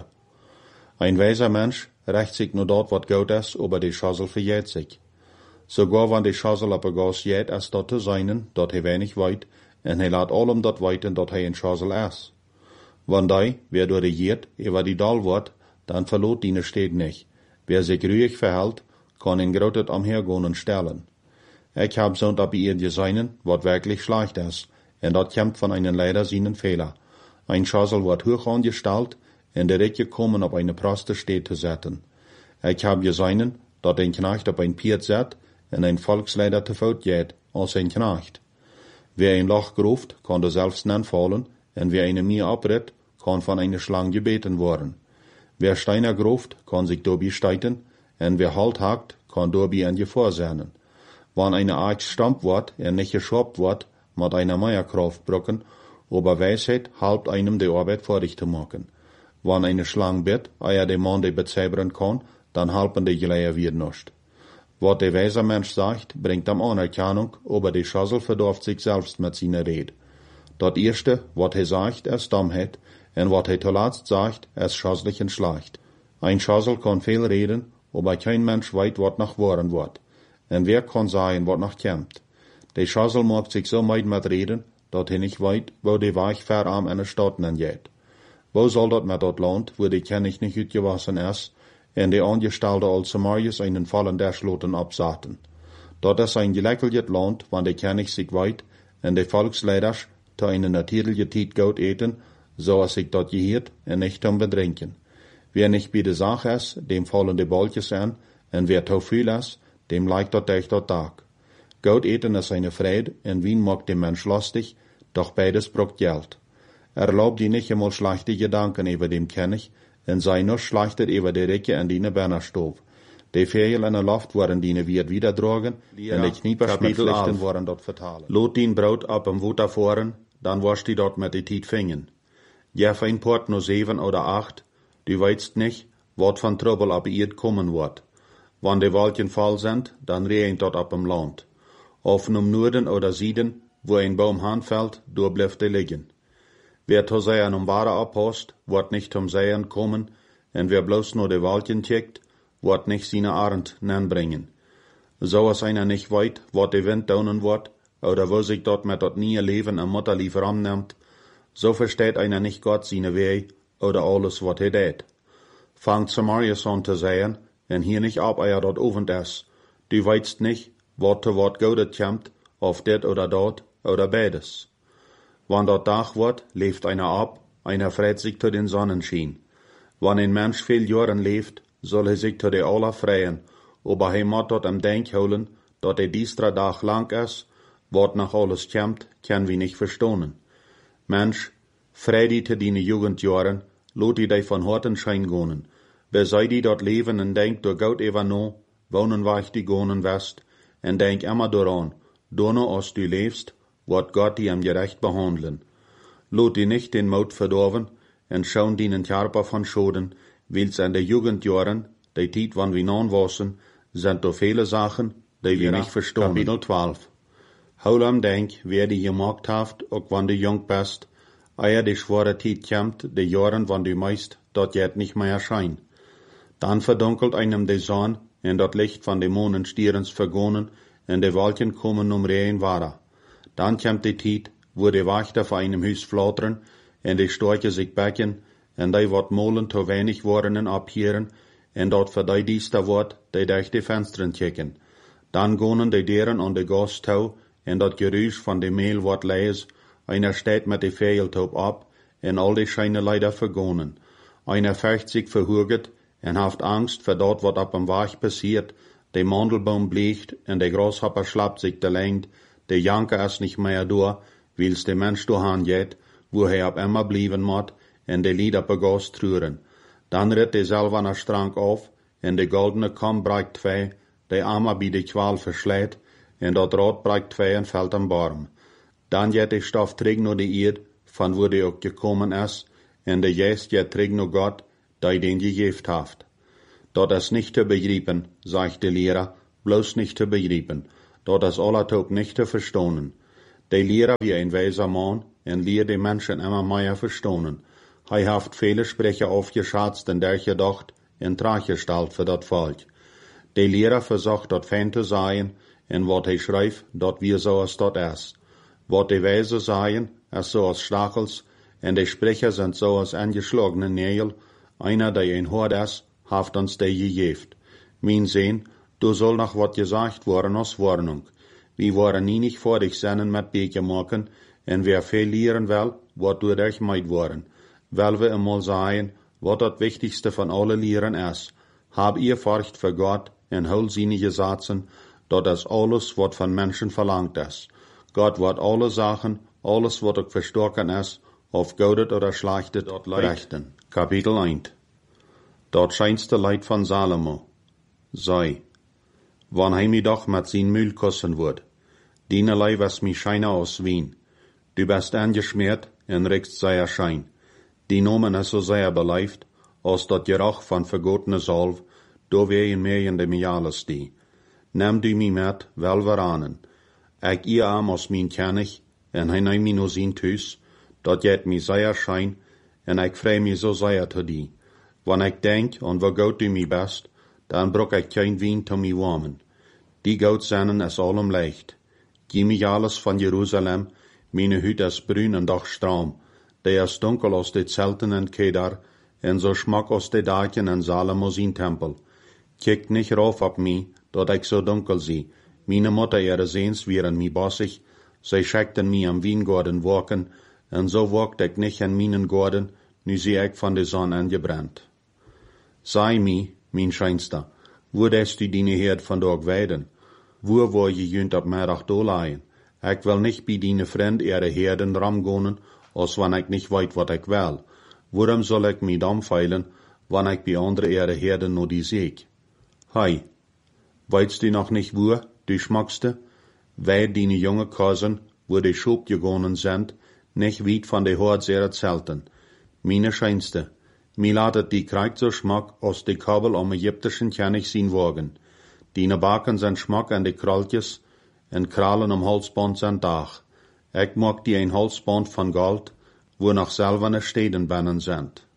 [SPEAKER 2] Ein weiser Mensch rächt sich nur dort, wat gut ist, aber die Schassel verjährt sich. Sogar wenn die Schassel aber gas jät, als dort zu seinen, dort he wenig weit, en he laat allem dort weiten, dort he ein Schassel ist. Wenn die, wer durch die Jät, über die Dal wird, dann verlot die steht nicht. Wer sich ruhig verhält, kann in grotet umhergehen und stellen. Ich hab so ab ihr Designen, wat wirklich schlecht ist, en dat kommt von einem leider seinen Fehler. Ein Schassel wird hoch angestellt, en der Recke kommen auf eine Proste steht zu setzen. Ich hab gesehen, dat ein Knecht auf ein Piet set, en ein Volksleider te voet geht, als ein Knecht. Wer ein Loch gruft, kann du selbst fallen, en wer eine Mier abritt, kann von einer Schlange gebeten worden. Wer Steiner gruft, kann sich dobi steiten, en wer Halt hakt, kann dobi an Gefahr sein. Wann eine Axt stammt wird, en nicht geschobt wird, mit einer Meierkraft brücken, aber Weisheit halbt einem die Arbeit fertig zu machen. Wann eine Schlange bett, eier de Mann die bezeibern kann, dann halpen die Geleier wieder nicht. Wat der weiser Mensch sagt, bringt am Anerkennung, aber die Schassel verdorft sich selbst mit seiner Rede. Dat erste, wat he sagt, ist Dummheit, en wat he zuletzt sagt, ist schasslich und schlecht. Ein Schassel kann viel reden, aber kein Mensch weit, wat nach wahren wird. En wer kann sagen, wat nach kämmt. Die Schassel mag sich so meid mit reden, dat he nicht weit, wo die Weich verarm in der Stadt geht. Wo soll dat met dat Land, wo die Kennig nicht uitgewassen ist, en die Angestellte als Samarius einen Fallen der Schloten absaten. Dat is ein geleckelt Land, wann die Kennig sich weit, en die Volksleiders zu einer natürlichen Tijd gut eten, so als sich dat gehört, en nicht zum Bedrinken. Wer nicht bei der Sache ist, dem fallen die Boltjes an, en wer zu viel ist, dem leicht dat echt dat Tag. Gut eten ist eine Freude, en Wien mag dem Mensch lustig, doch beides braucht Geld. Erlaubt die nicht einmal schlechte Gedanken über dem Kennig, en sei nur schlechter über die Recke an die Bernerstof. Die Ferien in der Luft waren die wird wieder drogen, en die Kniepers mit Pflichten waren dort vertalen. Lot die Brot ab am Wutter fahren, dann warst die dort mit die Tiet fingen. Jeff ein Port nur sieben oder acht, du weißt nicht, wat von Trouble ab ihr kommen wird. Wann die Wolken voll sind, dann regnet dort ab im Land. Auf um Norden oder Süden, wo ein Baum handfällt, da bleibt er liegen. Wer zu seien um Ware abhast, wird nicht zum Seien kommen, en wer bloß nur die Wolken checkt, wird nicht seine Arend bringen. So als einer nicht weit, wat der Wind daunen wird, oder wo sich dort mit dat nie Leben am Mutterlief ramnimmt, so versteht einer nicht Gott seine Weh, oder alles, wat er tät. Fangt Samarius an zu sagen, en hier nicht ab, eier dort ofend ist. Du weißt nicht, wat zu wat Gaudet kommt, auf det oder dort, oder beides. Wann dort Tag wird, lebt einer ab, einer freut sich zu den Sonnenschein. Wann ein Mensch viel Jahren lebt, soll er sich zu der aller freien, aber er muss dort am Denk holen, dat der diestra Tag lang ist, wat nach alles kommt, kann wir nicht verstehen. Mensch, freu die zu deine Jugendjahren, lot die von Horten schein gehen. Wer sei die dort leben und denkt, du Gott ever no, wohnen weich die gonen west, en denk immer daran, du no als du lebst, wird Gott die am gerecht behandeln. Lot die nicht den Mut verdorven, en schauen die in Tjarpa von Schoden, wils an der Jugendjahren, die Tiet wann wir non wassen, sind doch viele Sachen, die wir nicht verstehen. Kapitel zwölf. Haulam denk, wer die gemacht haft, auch wann du jung bist, eier die schwere Tiet kommt, die Jahren wann du meist, dort jet nicht mehr erscheint. Dann verdunkelt einem die Sonne, en dat Licht von den Mondenstierens vergonnen, en die Wolken kommen um Rehen wahrer. Dann kommt die Tiet, wo die Wächter vor einem Hüs flattern, en die Storche sich becken, en die wat molen zu wenig worden en abhieren, en dort für die diester wort, die durch die Fenstern checken. Dann gonen die Deren an die Gas tau, en dat Geräusch von dem Mehl wort leis, einer steht mit die Fehltaub ab, en all die Scheine leider vergonen. Einer fürcht sich verhurget, en haft Angst für dort, wat ab am Wach passiert, der Mandelbaum bleicht, en der Grashopper schlappt sich der Lengt, der Janker ist nicht mehr da, wils der Mensch dahan geht, wo er ab immer blieben mott, en der Lied ab Gas trüren. Dann ritt der Selvaner Strang auf, en der goldene Kamm breikt zwei, der Armer bi die Qual verschlägt, en dort Rot breikt zwei en fällt am Baum. Dann jet der Stoff trägt nur die Erd, von wo der auch gekommen ist, en der Jest jet trägt nur Gott, der den gegeft haft. dort is nicht te begrijpen, sagt de Lehrer, bloß nicht te begrijpen, dort is allertog nicht te verstonen. De Lehrer wie ein weiser Mann, en leert de Menschen immer mehr verstonen. Hij haft viele Sprecher aufgeschatzt en der gedacht, en tragestalt für dat Volk. De Lehrer versucht dat fein te sein, en wat hij schrijft, dat wir so as dat is. Wat de Weise seien, as so as Stachels, en de Sprecher sind so as angeschlagene Nägel, einer, der ein Hort is, haft uns de gegeft. Mein Sehn, du soll noch wat gesagt worden als Warnung. Wir waren nie nicht vor dich sennen mit Beke machen, en wer viel lehren will, wat du dich meid worden. Weil wir einmal sagen, wat dat wichtigste von alle Lehren is. Hab ihr Furcht für Gott, en hol seine Gesetzen, dat is alles, wat von Menschen verlangt is. Gott wird alle Sachen, alles, wat ook verstoken is, auf Goudet oder Schlechtet rechten. Kapitel eins. Dort scheinste Leid von Salomo. Sei, wann hij mi doch met zijn Mühl kussen wordt. Dienerlei was mi scheine aus Wien. Du bist angeschmiert en riechst sehr schein. Die Nomen is so sehr beleeft, als dat Geruch van vergotene Salve, do wee in meer in de Miales die. Neem du mi met, wel veranen. Ik ihr arm als min kennig, en hij neem mi no zien thuis, dat jet mi sehr schein, en ik vrij mi so sehr te die. Wanneer ik denk, en wo gout du mi best, dan brok ik kein wien te mi warmen. Die gout zennen is allem leicht. Gie mi alles van Jeruzalem, mine huid is bruin en doch straam. De is dunkel als de zelten en Kedar, en zo schmak als de daken en Salomo zijn tempel. Kijk nicht rauf op mi, dat ik zo dunkel zie. Mine Mutter ihre Sehns wieren mi bossig, zij scheckten mi am Wiengorden walken, en zo walkt ik nicht in minen Gorden, nu zie ik van de zon angebrannt. Sei mi, min scheinster, wo des du dine Herd van dort weiden? Wo wo je jünt op middag doorlaaien? Ik wil nicht bij dine vriend ihre Herden ramgonen, als wanneer ik nicht weet wat ik wil. Waarom zal ik mi dan feilen, wanneer ik bij andere ihre Herden no die zeek? Hei, weitst du noch nicht wo, du schmackste? Wij dine jonge Cousin, wo die Schub gegonen sind, nicht weit von de Hort sehr zelten. Mine scheinste, mi latet die Kreik so schmack, als de Kabel am ägyptischen König zien wogen. Dine Baken zijn schmack an de kraltjes, en kralen am Halsband zijn dag. Ik mag die ein Halsband van Gold, wo noch selverne Steden bannen sind.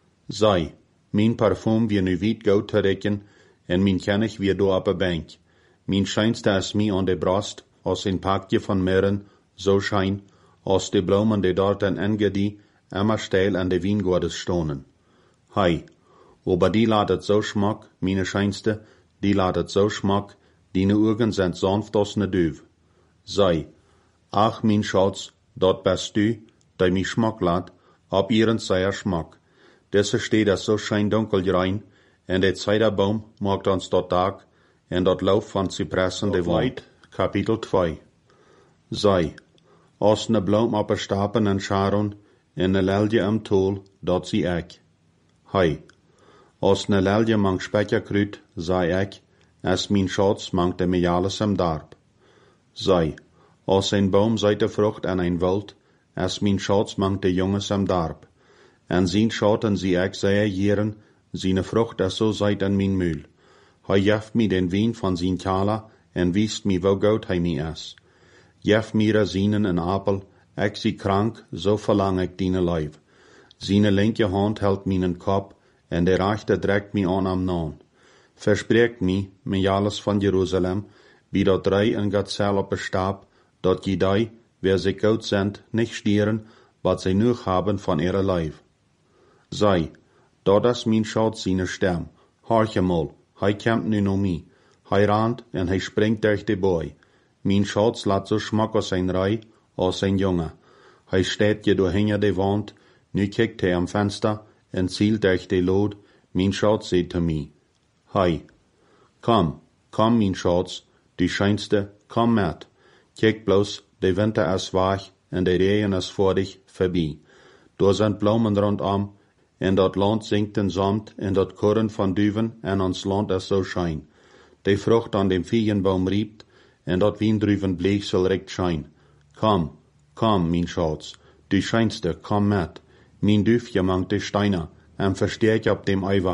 [SPEAKER 2] Sei, min Parfum wie nu wit goud te rekken, en min König wie do op a bank. Min scheinste is mi an de Brust, als een pakje van Mirren, so schein, als de bloemen die dort en Engedi, immer steil an de Wiengordes stonen. Hei, aber die ladet so schmack, mine scheinste, die ladet so schmack, dine Augen sind sanft als ne Düv. Sei, ach min Schatz, dort bist du, der mi schmack lad, ab ihren sehr schmack. Desse steht es so schein dunkel rein, en de Zeiderbaum macht uns dort Tag, en dort Lauf van Zypressen de Weit. Kapitel zwei. Sei, als ne Blom op a Stapen en Sharon, en ne lelje am Tol, dort zie ik. Hei, als ne lelje mang spekkerkruid, zei ik, as min Schatz mang de Miales am Darb. Sei, als een boom zei de vrucht en een wild, as min Schatz mang de jonges am Darb. En zien schauten zie ik zei jeren, zine vrucht as so seit an min Mühl. Hij jeft mi den wien van zijn kala, en wiest mi wo goud hij mi is. Jef mir zinen en apel, ik zie krank, so verlang ik dine lijf. Zine linke hand held minen kop, en de rechte drekt mi aan am naam. Verspreekt mi, Miales van Jeruzalem, wie dat drei en Gatzel op a stab, dat je die, wer sie goud sind, nicht stieren, wat sie nur haben von ihrer Leib. Sei, dat is min Schatz zine stem, harche mal, hij kämpt nu no mi, hij rant en hij springt durch de boy. Min Schatz laat so schmack aus sein Rei, als sein Junge. Hij steht je door hinter de wand, nu kijkt hij am Fenster, en zielt durch de lood, min Schatz seht te mi. Hei, komm, komm min Schatz, du scheinste, komm met. Kijk bloß, de winter is weg, en de regen is voor dich voorbij. Door zijn bloemen rondom, en dat land zingt en zamt, en dat korren van duven, en ons land is zo schijn. De vrucht aan dem viegenbaum riept, en dat wiendruven bleeksel rekt schijn. Kom, kom, min Schatz, du scheinste, kom met. Min dufje mangt de steiner, en versteek op dem Eiver,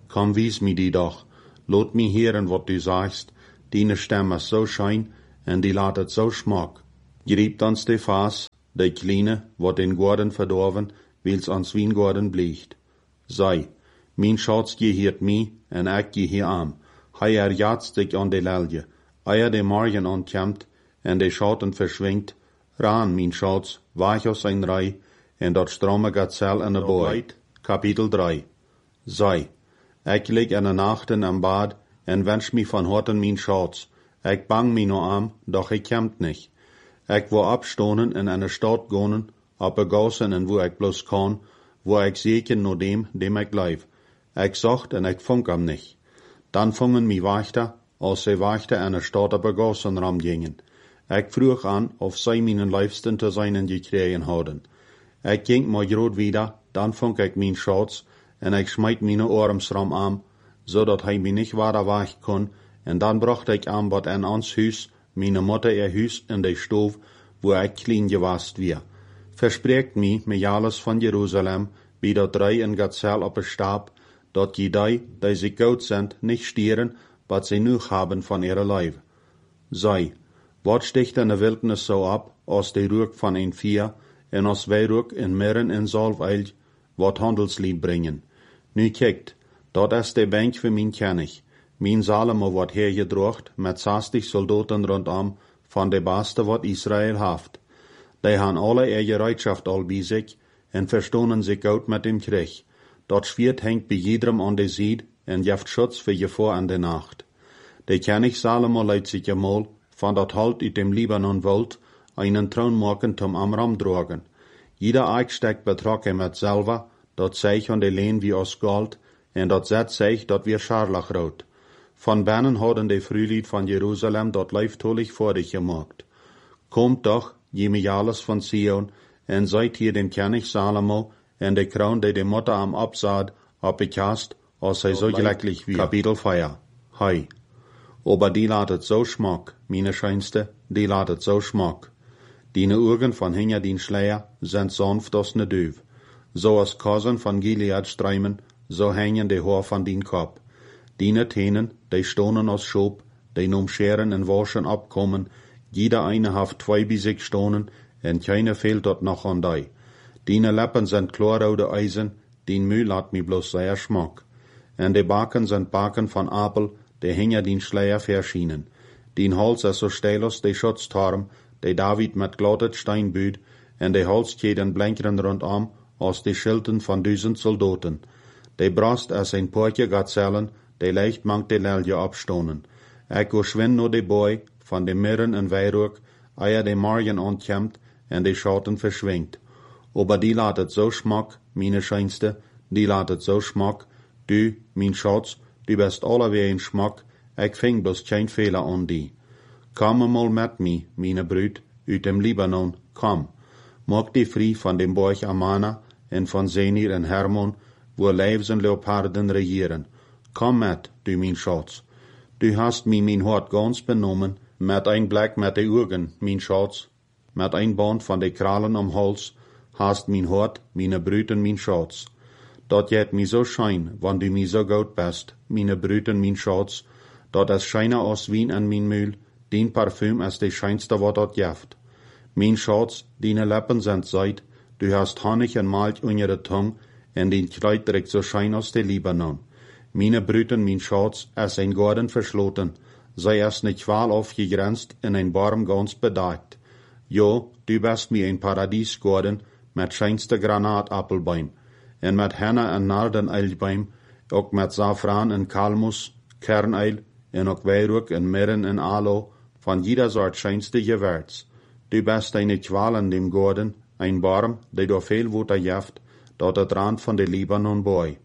[SPEAKER 2] komm, wies mi die doch. Lot mi hören, wat du sagst. Deine Stimme ist so schein, en die latet so schmack. Griebt ons de Fass, de Kleine, wat den Gorden verdorven, wils ans Wiengorden bliegt. Sei, min Schatz gehiert mi, en ek gehier am. Hei er jatst dich an de Lelje, eier de Morgen ontjamt, en de Schatten verschwingt. Raan, min Schatz, wach aus ein Rei, en dat stromme Gazell in de Boy. Kapitel drei. Sei, ek lig in de Nachten am Bad, en wünsch mi van Horten min Schatz. Ek bang mi no am, doch ik kämmt nicht. Ek wo abstonen in eine Stadt gonen, abgegossen en wo ek bloß kann, wo ek seken no dem, dem ek bleib. Ek zocht en ek funk am nicht. Dan fungen mi Wachter, als sie Wachter eine Stadt abgegossen ram gingen. Ek vroeg an, of zij minen Liebsten te seinen gekregen hadden. Ek ging maar groot wieder, dan funk ek min Schatz, en ek schmeit mine Arms ram am, zodat hij mi nicht wader wach kon, en dan bracht ik aan wat en ans huis, mine Mutter ihr huis in de stoof, wo ik klein gewast wie. Verspreekt mi, me alles van Jerusalem, wie dat drei in Gazell op een stab, dat je die, die sie goud sind, nicht stieren, wat sie nuch haben von ihre Leib. Sei, wat sticht in de Wildnis so ab, als de Ruck van een Vier, en als wij Ruck in Mirren en Salveil, wat Handelslied bringen. Nu kijkt, dat is de bank voor mijn kennig. Mijn Salomo wat hergedrocht, met zestig soldaten rondom, van de beste wat Israël haft. Die han alle er gereitschaft al bij zich, en verstonen zich goed met dem Krieg. Dat Schwert hängt bij jedem an de Sied, en jeft Schutz für je vor an de Nacht. De König Salomo leidt sich einmal, van dat halt uit dem Libanon wollt, einen Thron maken zum Amram drogen. Jeder Eichsteck betrok er met selber, dat zeig an de Lehn wie aus Gold, en dat zet zeig dat wir scharlachrot. Van binnen hadden de Frühlied van Jerusalem dat leiftolig voor dich gemaakt. Komt doch, je alles van Sion, en seid hier dem König Salomo, en de kroon die de Mutter am Absaad, abgekast, als hij so glücklich wie. Kapitel vier. Hei. Aber die latet so schmack, meine Scheinste, die latet so schmack. Dine Augen van hinter din Schleier sind sanft als ne Düv. So als Kosen van Gilead streimen, so hängen de Haar van din Kopf. Dine Tenen, die stonen aus Schob, die num Scheren en Waschen abkommen, jeder eine haft zwei bis sechs Stonen, en keine fehlt dort noch an die. Dine Lippen sind klarrode Eisen, din Mühl laat mi bloß sehr schmack. En de Baken sind Baken van Apel, die hinter din Schleier verschienen. Din Hals is so steil als de Schutzturm, de David met glottet Stein büht, en de Halsketen blinkeren rondom, als de Schilden van duizend Soldaten. De Brast is een poortje Gazellen, de leicht mangt de Lelje abstonen. Ik go schwinn no de Boy, van de Mirren en Weihruk, eier de Morgen ontkämmt, en de Schatten verschwingt. Aber die latet so schmack, meine Scheinste, die latet so schmack, du, mein Schatz, du bist allewee een schmack, ik ving bloß kein Fehler an die. Komm mal met mi, meine Brüd, uit dem Libanon, komm. Maak die vrij van dem Borg Amana, en van Senir en Hermon, wo Leivs en Leoparden regieren. Komm met, du mein Schatz. Du hast mi mein Hort ganz benommen, met ein Blick met de Augen, mein Schatz. Met ein Band van de Krallen am Hals, hast mein Hort, meine Brüd en mein Schatz. Dat jet mi so schein, wann du mi so gut bist, meine Brüd en mein Schatz, dat es scheiner aus Wien en mein Mühl, din Parfüm is de scheinste wat dat jeft. Mein Schatz, dine Lippen sind seid, du hast Honig en Malch unter de Tung, en din Kleid direkt so schein aus de Libanon. Meine Brüd en mein Schatz, es ein Garten verschloten, sei es ne Qual aufgegrenzt, in ein Baum ganz bedeckt. Jo, du bist mi ein Paradiesgarten, met scheinste Granatappelbeim, en met Henna en Nardeneilbeim, ook met Safran en Kalmus, Kerneil, en ook Weihruk en Mirren en Aloe, van jeder soort scheinste Gewürz. Du bist eine Qual in dem Garten, ein Baum, der door veel Water jeft, dat het Rand van de Libanon boy.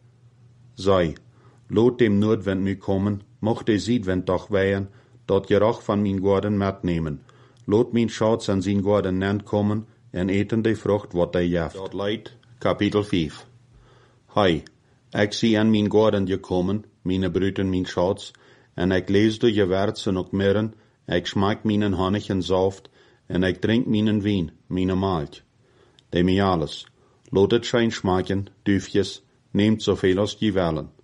[SPEAKER 2] Sei, lot dem Nordwind nu kommen, mocht de Südwind doch wehen, dat Geruch van mijn Garten metnemen. Lot mijn Schatz an zijn Garten nennt kommen, en eten de Frucht wat hij jeft. Dat leidt, Kapitel vijf. Hei, ik zie an mijn Garten gekommen, meine Brüd en mijn Schatz, en ik lees de Gewürz en ook Mirren, ik schmaak mijn Honig en Saft, en ik drink mijn Wien, mijn Malch. De mij alles. Lot het schijn schmaken, duifjes, neemt zoveel als je willen.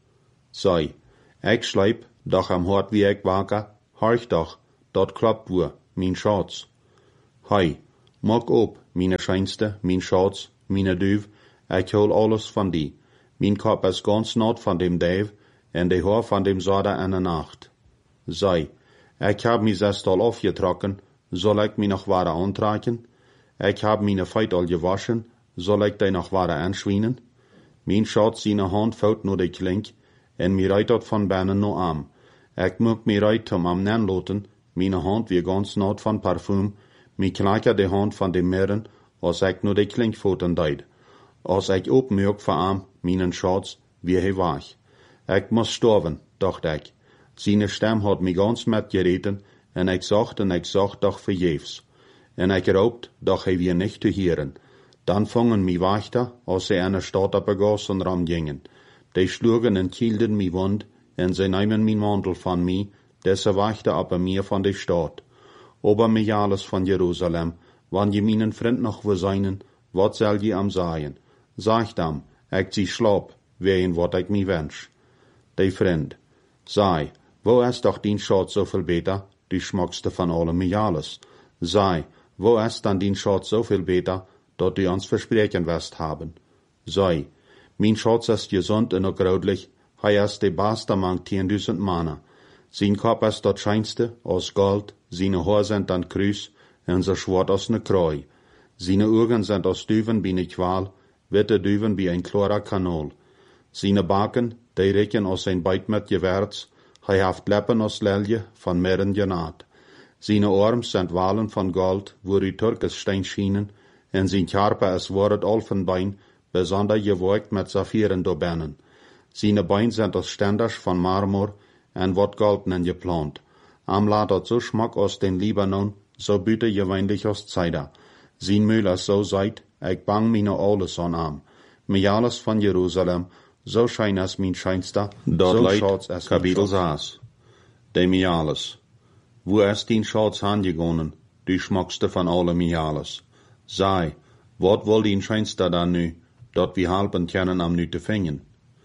[SPEAKER 2] Sei, ik sleep, doch am Hort wie ik waker, horch doch, dort kloppt woe, mijn Schatz. Hei, maak op, meine scheinste, mijn Schatz, meine duif, ik hol alles van die. Mijn kop is ganz nat van dem Dave, en de haar van dem Zader en de Nacht. Sei, ik heb mij zest al afgetrokken, zal ik mij nog ware aantrekken? Ik heb mijn feit al gewaschen, zal ik die nog ware aanschwienen? Mijn Schatz zijn hand fout naar de klink, en mij reit dat van binnen naar arm. Ik moet mij reit om am nen loten, mijn hand weer ganz nat van parfum, mij klakker de hand van de meren, als ik naar de klinkfoten deed. Als ik opmerk voor arm, mijn Schatz, wie hij waag. Ik moest sterven, dacht ik. Zijn stem had mij ganz metgereten, en ik zocht en ik zocht doch vergeefs. En ik roopt, doch hij weer niet te hieren. Dan vangen mij wachter, als ze aan de stad op een gassen ram gingen. Die schlugen en kielden mij wond, en ze nemen mijn mantel van mij, deze wachter op een meer van de stad. Ober mij alles van Jeruzalem, wann je mijn vriend nog wil zijn, wat zal je am zeggen? Zeg dan, ik zie slaap, ween wat ik mij wens. De vriend, sei, wo is doch dien Schatz zoveel beter, die schmackste van alle mij alles? Sei, wo is dan dien Schatz zoveel beter, dat die ons verspreken west haben? Sei, mijn Schatz is gezond en ook roodlich, hij is de beste mang tienduizend mannen. Zijn kop is dat scheinste, als gold, zijn haar zijn dan kruis, en zo zwart als ne krooi. Zijn ogen zijn als duven bij ne kwaal, witte duven bij een klarer kanal. Zijn baken, die rieken als een bijt met gewerts, hij heeft leppen als lelje van meren genaad. Zijn arms zijn walen van gold, wo die Turkes steen schienen, en zijn karpe is wordt Elfenbein, besonder geworkt met saffieren doorbennen. Zijn bein zijn als stenders van marmor, en wordt goldenen geplant. Am laat dat zo schmak als den Libanon, zo büte gewöhnlich als Zeider. Zijn mühl is zo zeit, ik bang mine alles aan am. Mij alles van Jeruzalem, zo schijn as mijn scheinster, Dat leidt kapitel zes. De Miales. Wo is dien Schatz aangegonnen, die schmakste van alle Miales? Sei, wat wil dien scheinster dan nu, dat we halpen kennen am nu te vingen?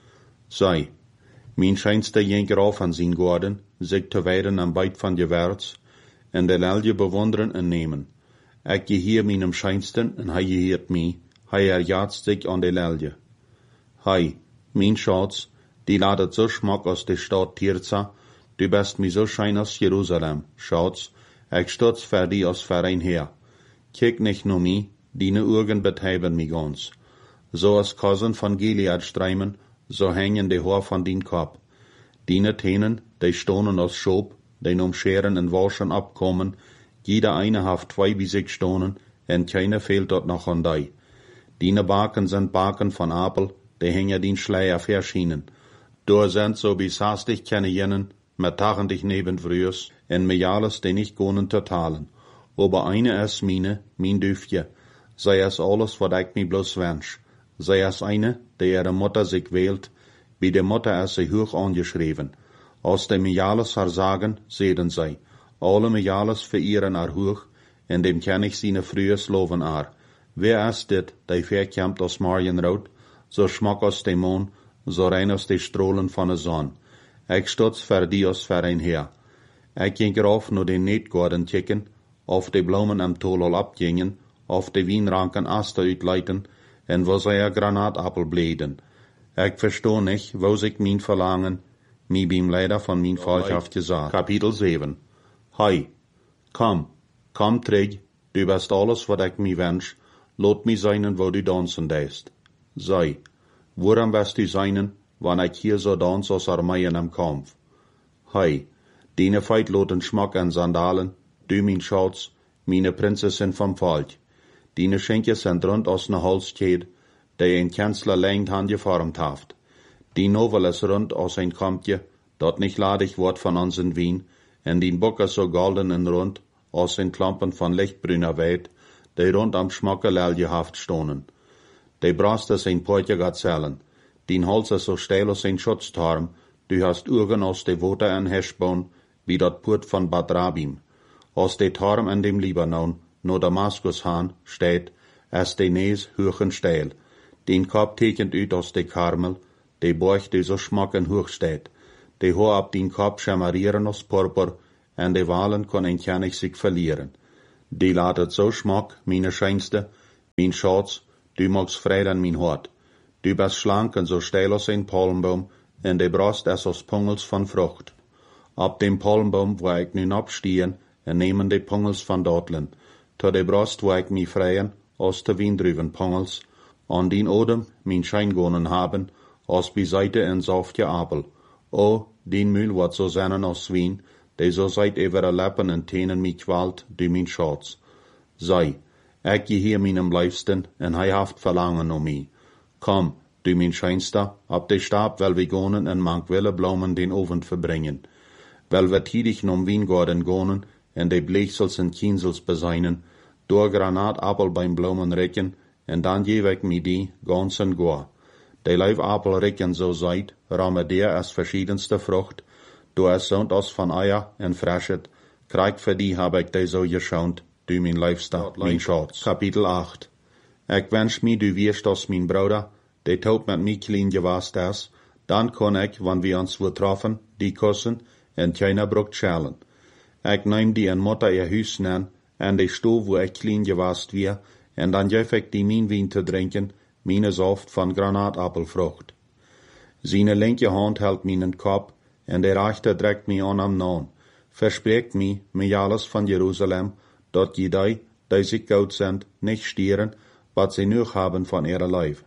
[SPEAKER 2] Sei, mijn scheinster jenker af aan zijn gorden, zich te weiden am bijt van gewerts, en de lelje bewonderen en nemen. Ik geheer mijn scheinsten, en hij geheert mij, hij erjaagt zich aan de lelje. Hij, mijn Schatz, die laat het zo schmak als de stad Tirza, du bist mi so schein als Jerusalem, Schatz, ik stutz für die als für ein Heer. Kijk nicht nur mi, dine Augen betreiben mi ganz. So als Kosen von Gilead streimen, so hängen de Haar von din Kopf. Dine Tänen, die stonen aus Schob, die um Scheren en Waschen abkommen, jeder eine haft zwei bis sechs Stonen, en keine fehlt dort noch an dei. Dine Baken sind Baken von Apel, die hängen din Schleier verschienen. Dor sind so bis hastig kenne jenen, met tagen dich neben frühers, en me alles den nicht gonen totalen. Aber eine is mine, mein Düfje, sei es alles, wat ik mi bloß wünsch. Sei es eine, die ihre Mutter sich wählt, wie de Mutter is sie hoch angeschrieben. Als de me alles haar sagen, seden sei, alle me alles verehren haar hoch, en dem kann ich seine frühes loven haar. Wer is dit, die verkämmt aus Marienrood, so schmack aus dem Mond, so rein aus de Strahlen von der Sonne. Ik stutz für die als für ein Heer. Ik ging rauf nur den Netgarten kicken, auf de Blumen am Tolol abgingen, auf de Wienranken Aster uitleiten, en wo sie Granatappel bläden. Ik verstoh nicht, wo sich mein Verlangen, mi beim leider von min Falschaft gesagt. Kapitel sieben. Hei, komm, komm träg, du bist alles, wat ik mi wünsch, lot mi seinen, wo du dansen deist. Sei, woran wirst du seinen, wann ik hier so dans aus Armeien am Kampf? Hei, dine feit loten Schmack an Sandalen, du min Schatz, meine Prinzessin vom Volk. Dine Schenke sind rund aus ne Holzked, die ein Kanzler längt han geformt haft. Die Novel is rund aus ein Kampje, dat nicht ladig wordt van ons in Wien, en die Bock is so golden en rund, aus ein Klampen von lichtbrüner Weid, die rund am Schmackelelje haft stonen. Die brast is ein Poitje Gazellen, dien Holz is so steil als ein Schutzturm, du hast Urgen aus de Woter en Heschbon, wie dat Purt von Bad Rabim. Aus de Turm en dem Libanon, no Damaskus han, steht, es de Nees höchen steil. Den Kopf tekent uit aus de Karmel, die Borch, die so schmack en hoog steht, die hoor op dien kop chamarieren als purper, en die walen kon een kennig zich verlieren. Die laat het zo schmack, meine scheinste, mein Schatz, du magst vrede an mein hart. Du bist schlank en so steil als ein palmboom, en die Brust is als pungels van Frucht. Op dem palmboom waar ik nu opstehen, en nemen die pungels van dortlen, tot die Brust waar ik mij vrijen, als de wiendruven pungels, an dien odem mijn scheingonen haben, als beiseite en saftje apel. O, dien mühl wat zo zennen als wien, die zo seit evere leppen en tenen mij kwalt, du mijn Schatz. Sei, ik je hier mijn blijfsten, en hij haft verlangen om mij. Kom, du mijn scheinste, op de stab wel we gonen en mank wille bloemen den oven verbringen. Wel we tiedig nom Wiengorden gonen, en de bleeksels en kienzels beseinen, door granaatappel beim bloemen rekken, en dan geef ik mij die, gans en goa. De luifappel rekken zo zijt, ramme der als verschiedenste Frucht, du es zond als van eier en freshet, krijg voor die heb ik de zo geschaunt, du mijn liefste, mijn Schatz. Kapitel acht. Ik wens mij du wirst als mijn broeder, die tot met mij klein gewast is, dan kon ik, wanneer we ons weer troffen, die kussen, en keine brucht schalen. Ik neem die en motter ihr huis nen, en de stoof wo ik klein gewast weer, en dan geef ik die mijn wien te drinken, meine Saft van granaatappelvrucht. Seine linke hand hält mijn kop, en de rechte drückt mij aan am naam, verspreekt mij, mij alles van Jerusalem, dat je die, die zich goud sind, nicht stieren, wat sie nur haben von ihrer Leib.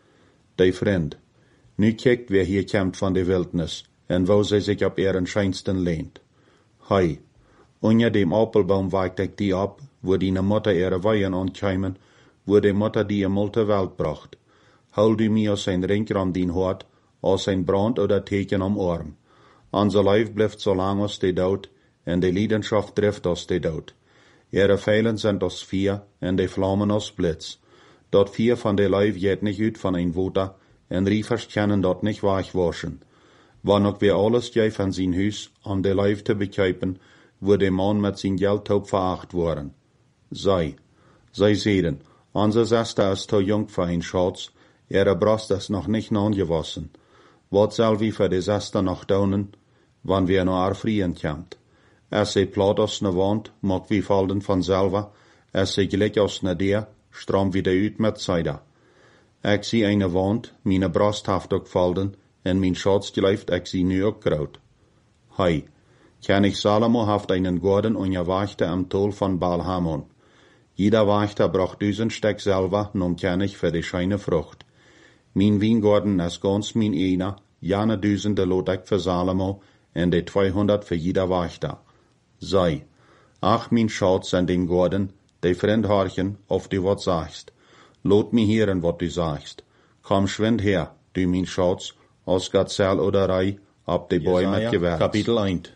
[SPEAKER 2] De vriend, nu kijkt wer hier kämpft van de wildnis, en wo sie sich op ihren scheinsten lehnt. Hei, onder dem appelbaum weigt ik die ab, wo die Mutter ihre Weihen ankeimen, wo die Mutter die im multe Welt bracht. Hol du mir aus ein Ring am dien Hort, aus ein Brand oder Teken am Arm. Unser Leib bleibt so lang als die Dood, en die Leidenschaft trifft aus die Dood. Ihre Pfeilen sind aus Vier, en die Flammen aus Blitz. Dort vier von der Leib geht nicht ut von ein Wuter, en Riefers können dort nicht weichwaschen. Wann auch wir alles gei von sein Hus, um die Leib zu bekäupen, wo der Mann mit sein Geldtaub veracht worden. Sei, sei sehen, unser Sester ist zu jung für ein Schatz, ihre Brust ist noch nicht angewassen. Wat soll wie für die Sester noch daunen, wann wir noch erfrieren kämmt? Es sie platt aus ne Wand, mag wie fallen von selber, es sie gleich aus ne der, strom wieder ut mit Zeider. Ich sie eine Wand, meine Brust haft auch fallen, en mein Schatz gleift ich sie nu auch graut. Hei, König Salomo haft einen Gorden und er wachte am Tol von Baal-Hamon. Jeder Wächter braucht düsen Steck selber, nun König für die scheine Frucht. Mein Wiengorden ist ganz mein einer, jane düsende lot ich für Salomo, en de zweihundert für jeder Wächter. Sei, ach mein Schatz an den Gorden, de Freund horchen, auf du wat sagst. Lot mi hören, wat du sagst. Komm schwind her, du mein Schatz, aus Gazelle oder Rei, ab de Bäume mit Gewärts. Kapitel eins.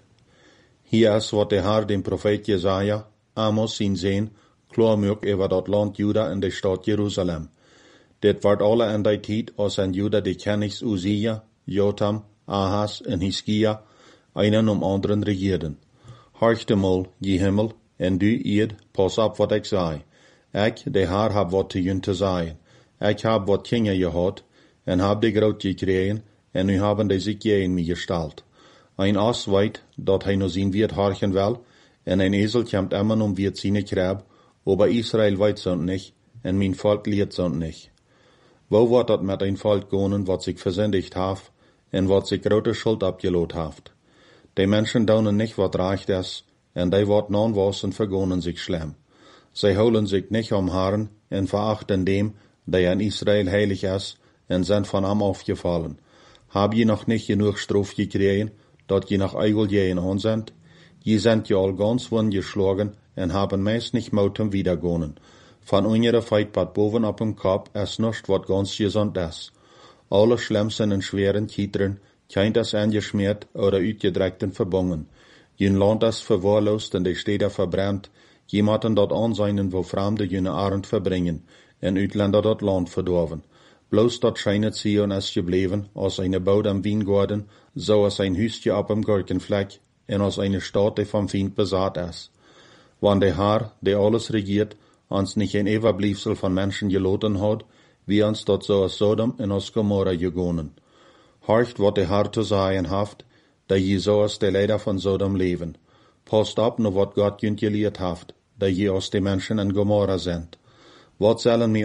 [SPEAKER 2] Hier ist, wat der Herr dem Prophet Jesaja, Amos sin sehen, klar mög über dat Land Juda in de Stadt Jerusalem. Dit wordt alle in die tijd, als in Juda de Königs Uzia, Jotam, Ahas en Hiskia, einen um anderen regierden. Horchte mal, je Himmel, en du ied, pas op wat ik zei. Ik, de Herr, hab wat te jun te zeggen. Ik hab wat Kinder gehad, en hab de groot gekregen, en nu haben de zich je in mij gestalt. Ein Ass weit, dat hij no zien wird horchen wel, en ein Esel kämmt immer um wird seine Krab, aber Israel weit sind nicht, en mein Volk liert sind nicht. Wo wordt dat met ein Volk gonen, wat sich versündigt haf, en wat sich grote Schuld abgelot haft? Die Menschen daunen nicht, wat reicht es, en die wat non was en vergonen sich schlimm. Sie holen sich nicht am Herrn, en verachten dem, der in Israel heilig ist, en sind von am aufgefallen. Hab je noch nicht genug Strof gekriegen, dat je noch eigel je in on sind? Je sind ja all ganz wund geschlagen, en haben meist nicht motem wiedergonen. Van unsere Feit bat boven op dem Kopf is nichts wat ganz gesund is. Alle schlimmsten en schweren Kietren, keint es angeschmiert oder uitgedreckten verbungen. Jen Land is verwahrlost en de Städte verbrannt, jemanden dat anseinen, wo Fremde jene Arend verbringen, en Uitländer dat Land verdorven. Bloß dat scheinet Zion is gebleven, als eine Baut am Wiengarten, so als ein Hüstje op dem Gurkenfleck, en als eine Stadt, die vom Feind besaat is. Wann der Herr, der alles regiert, ons nicht ein Everbliefsel von Menschen geloten hat, wie uns dort so aus Sodom en aus Gomorra gegonen.
[SPEAKER 1] Horcht, wat de Herr zu sagen haft, da je so als de Leider von Sodom leben. Passt op nur wat Gott jünt geleerd haft, da je als de Menschen in Gomorra sind. Wat sollen wir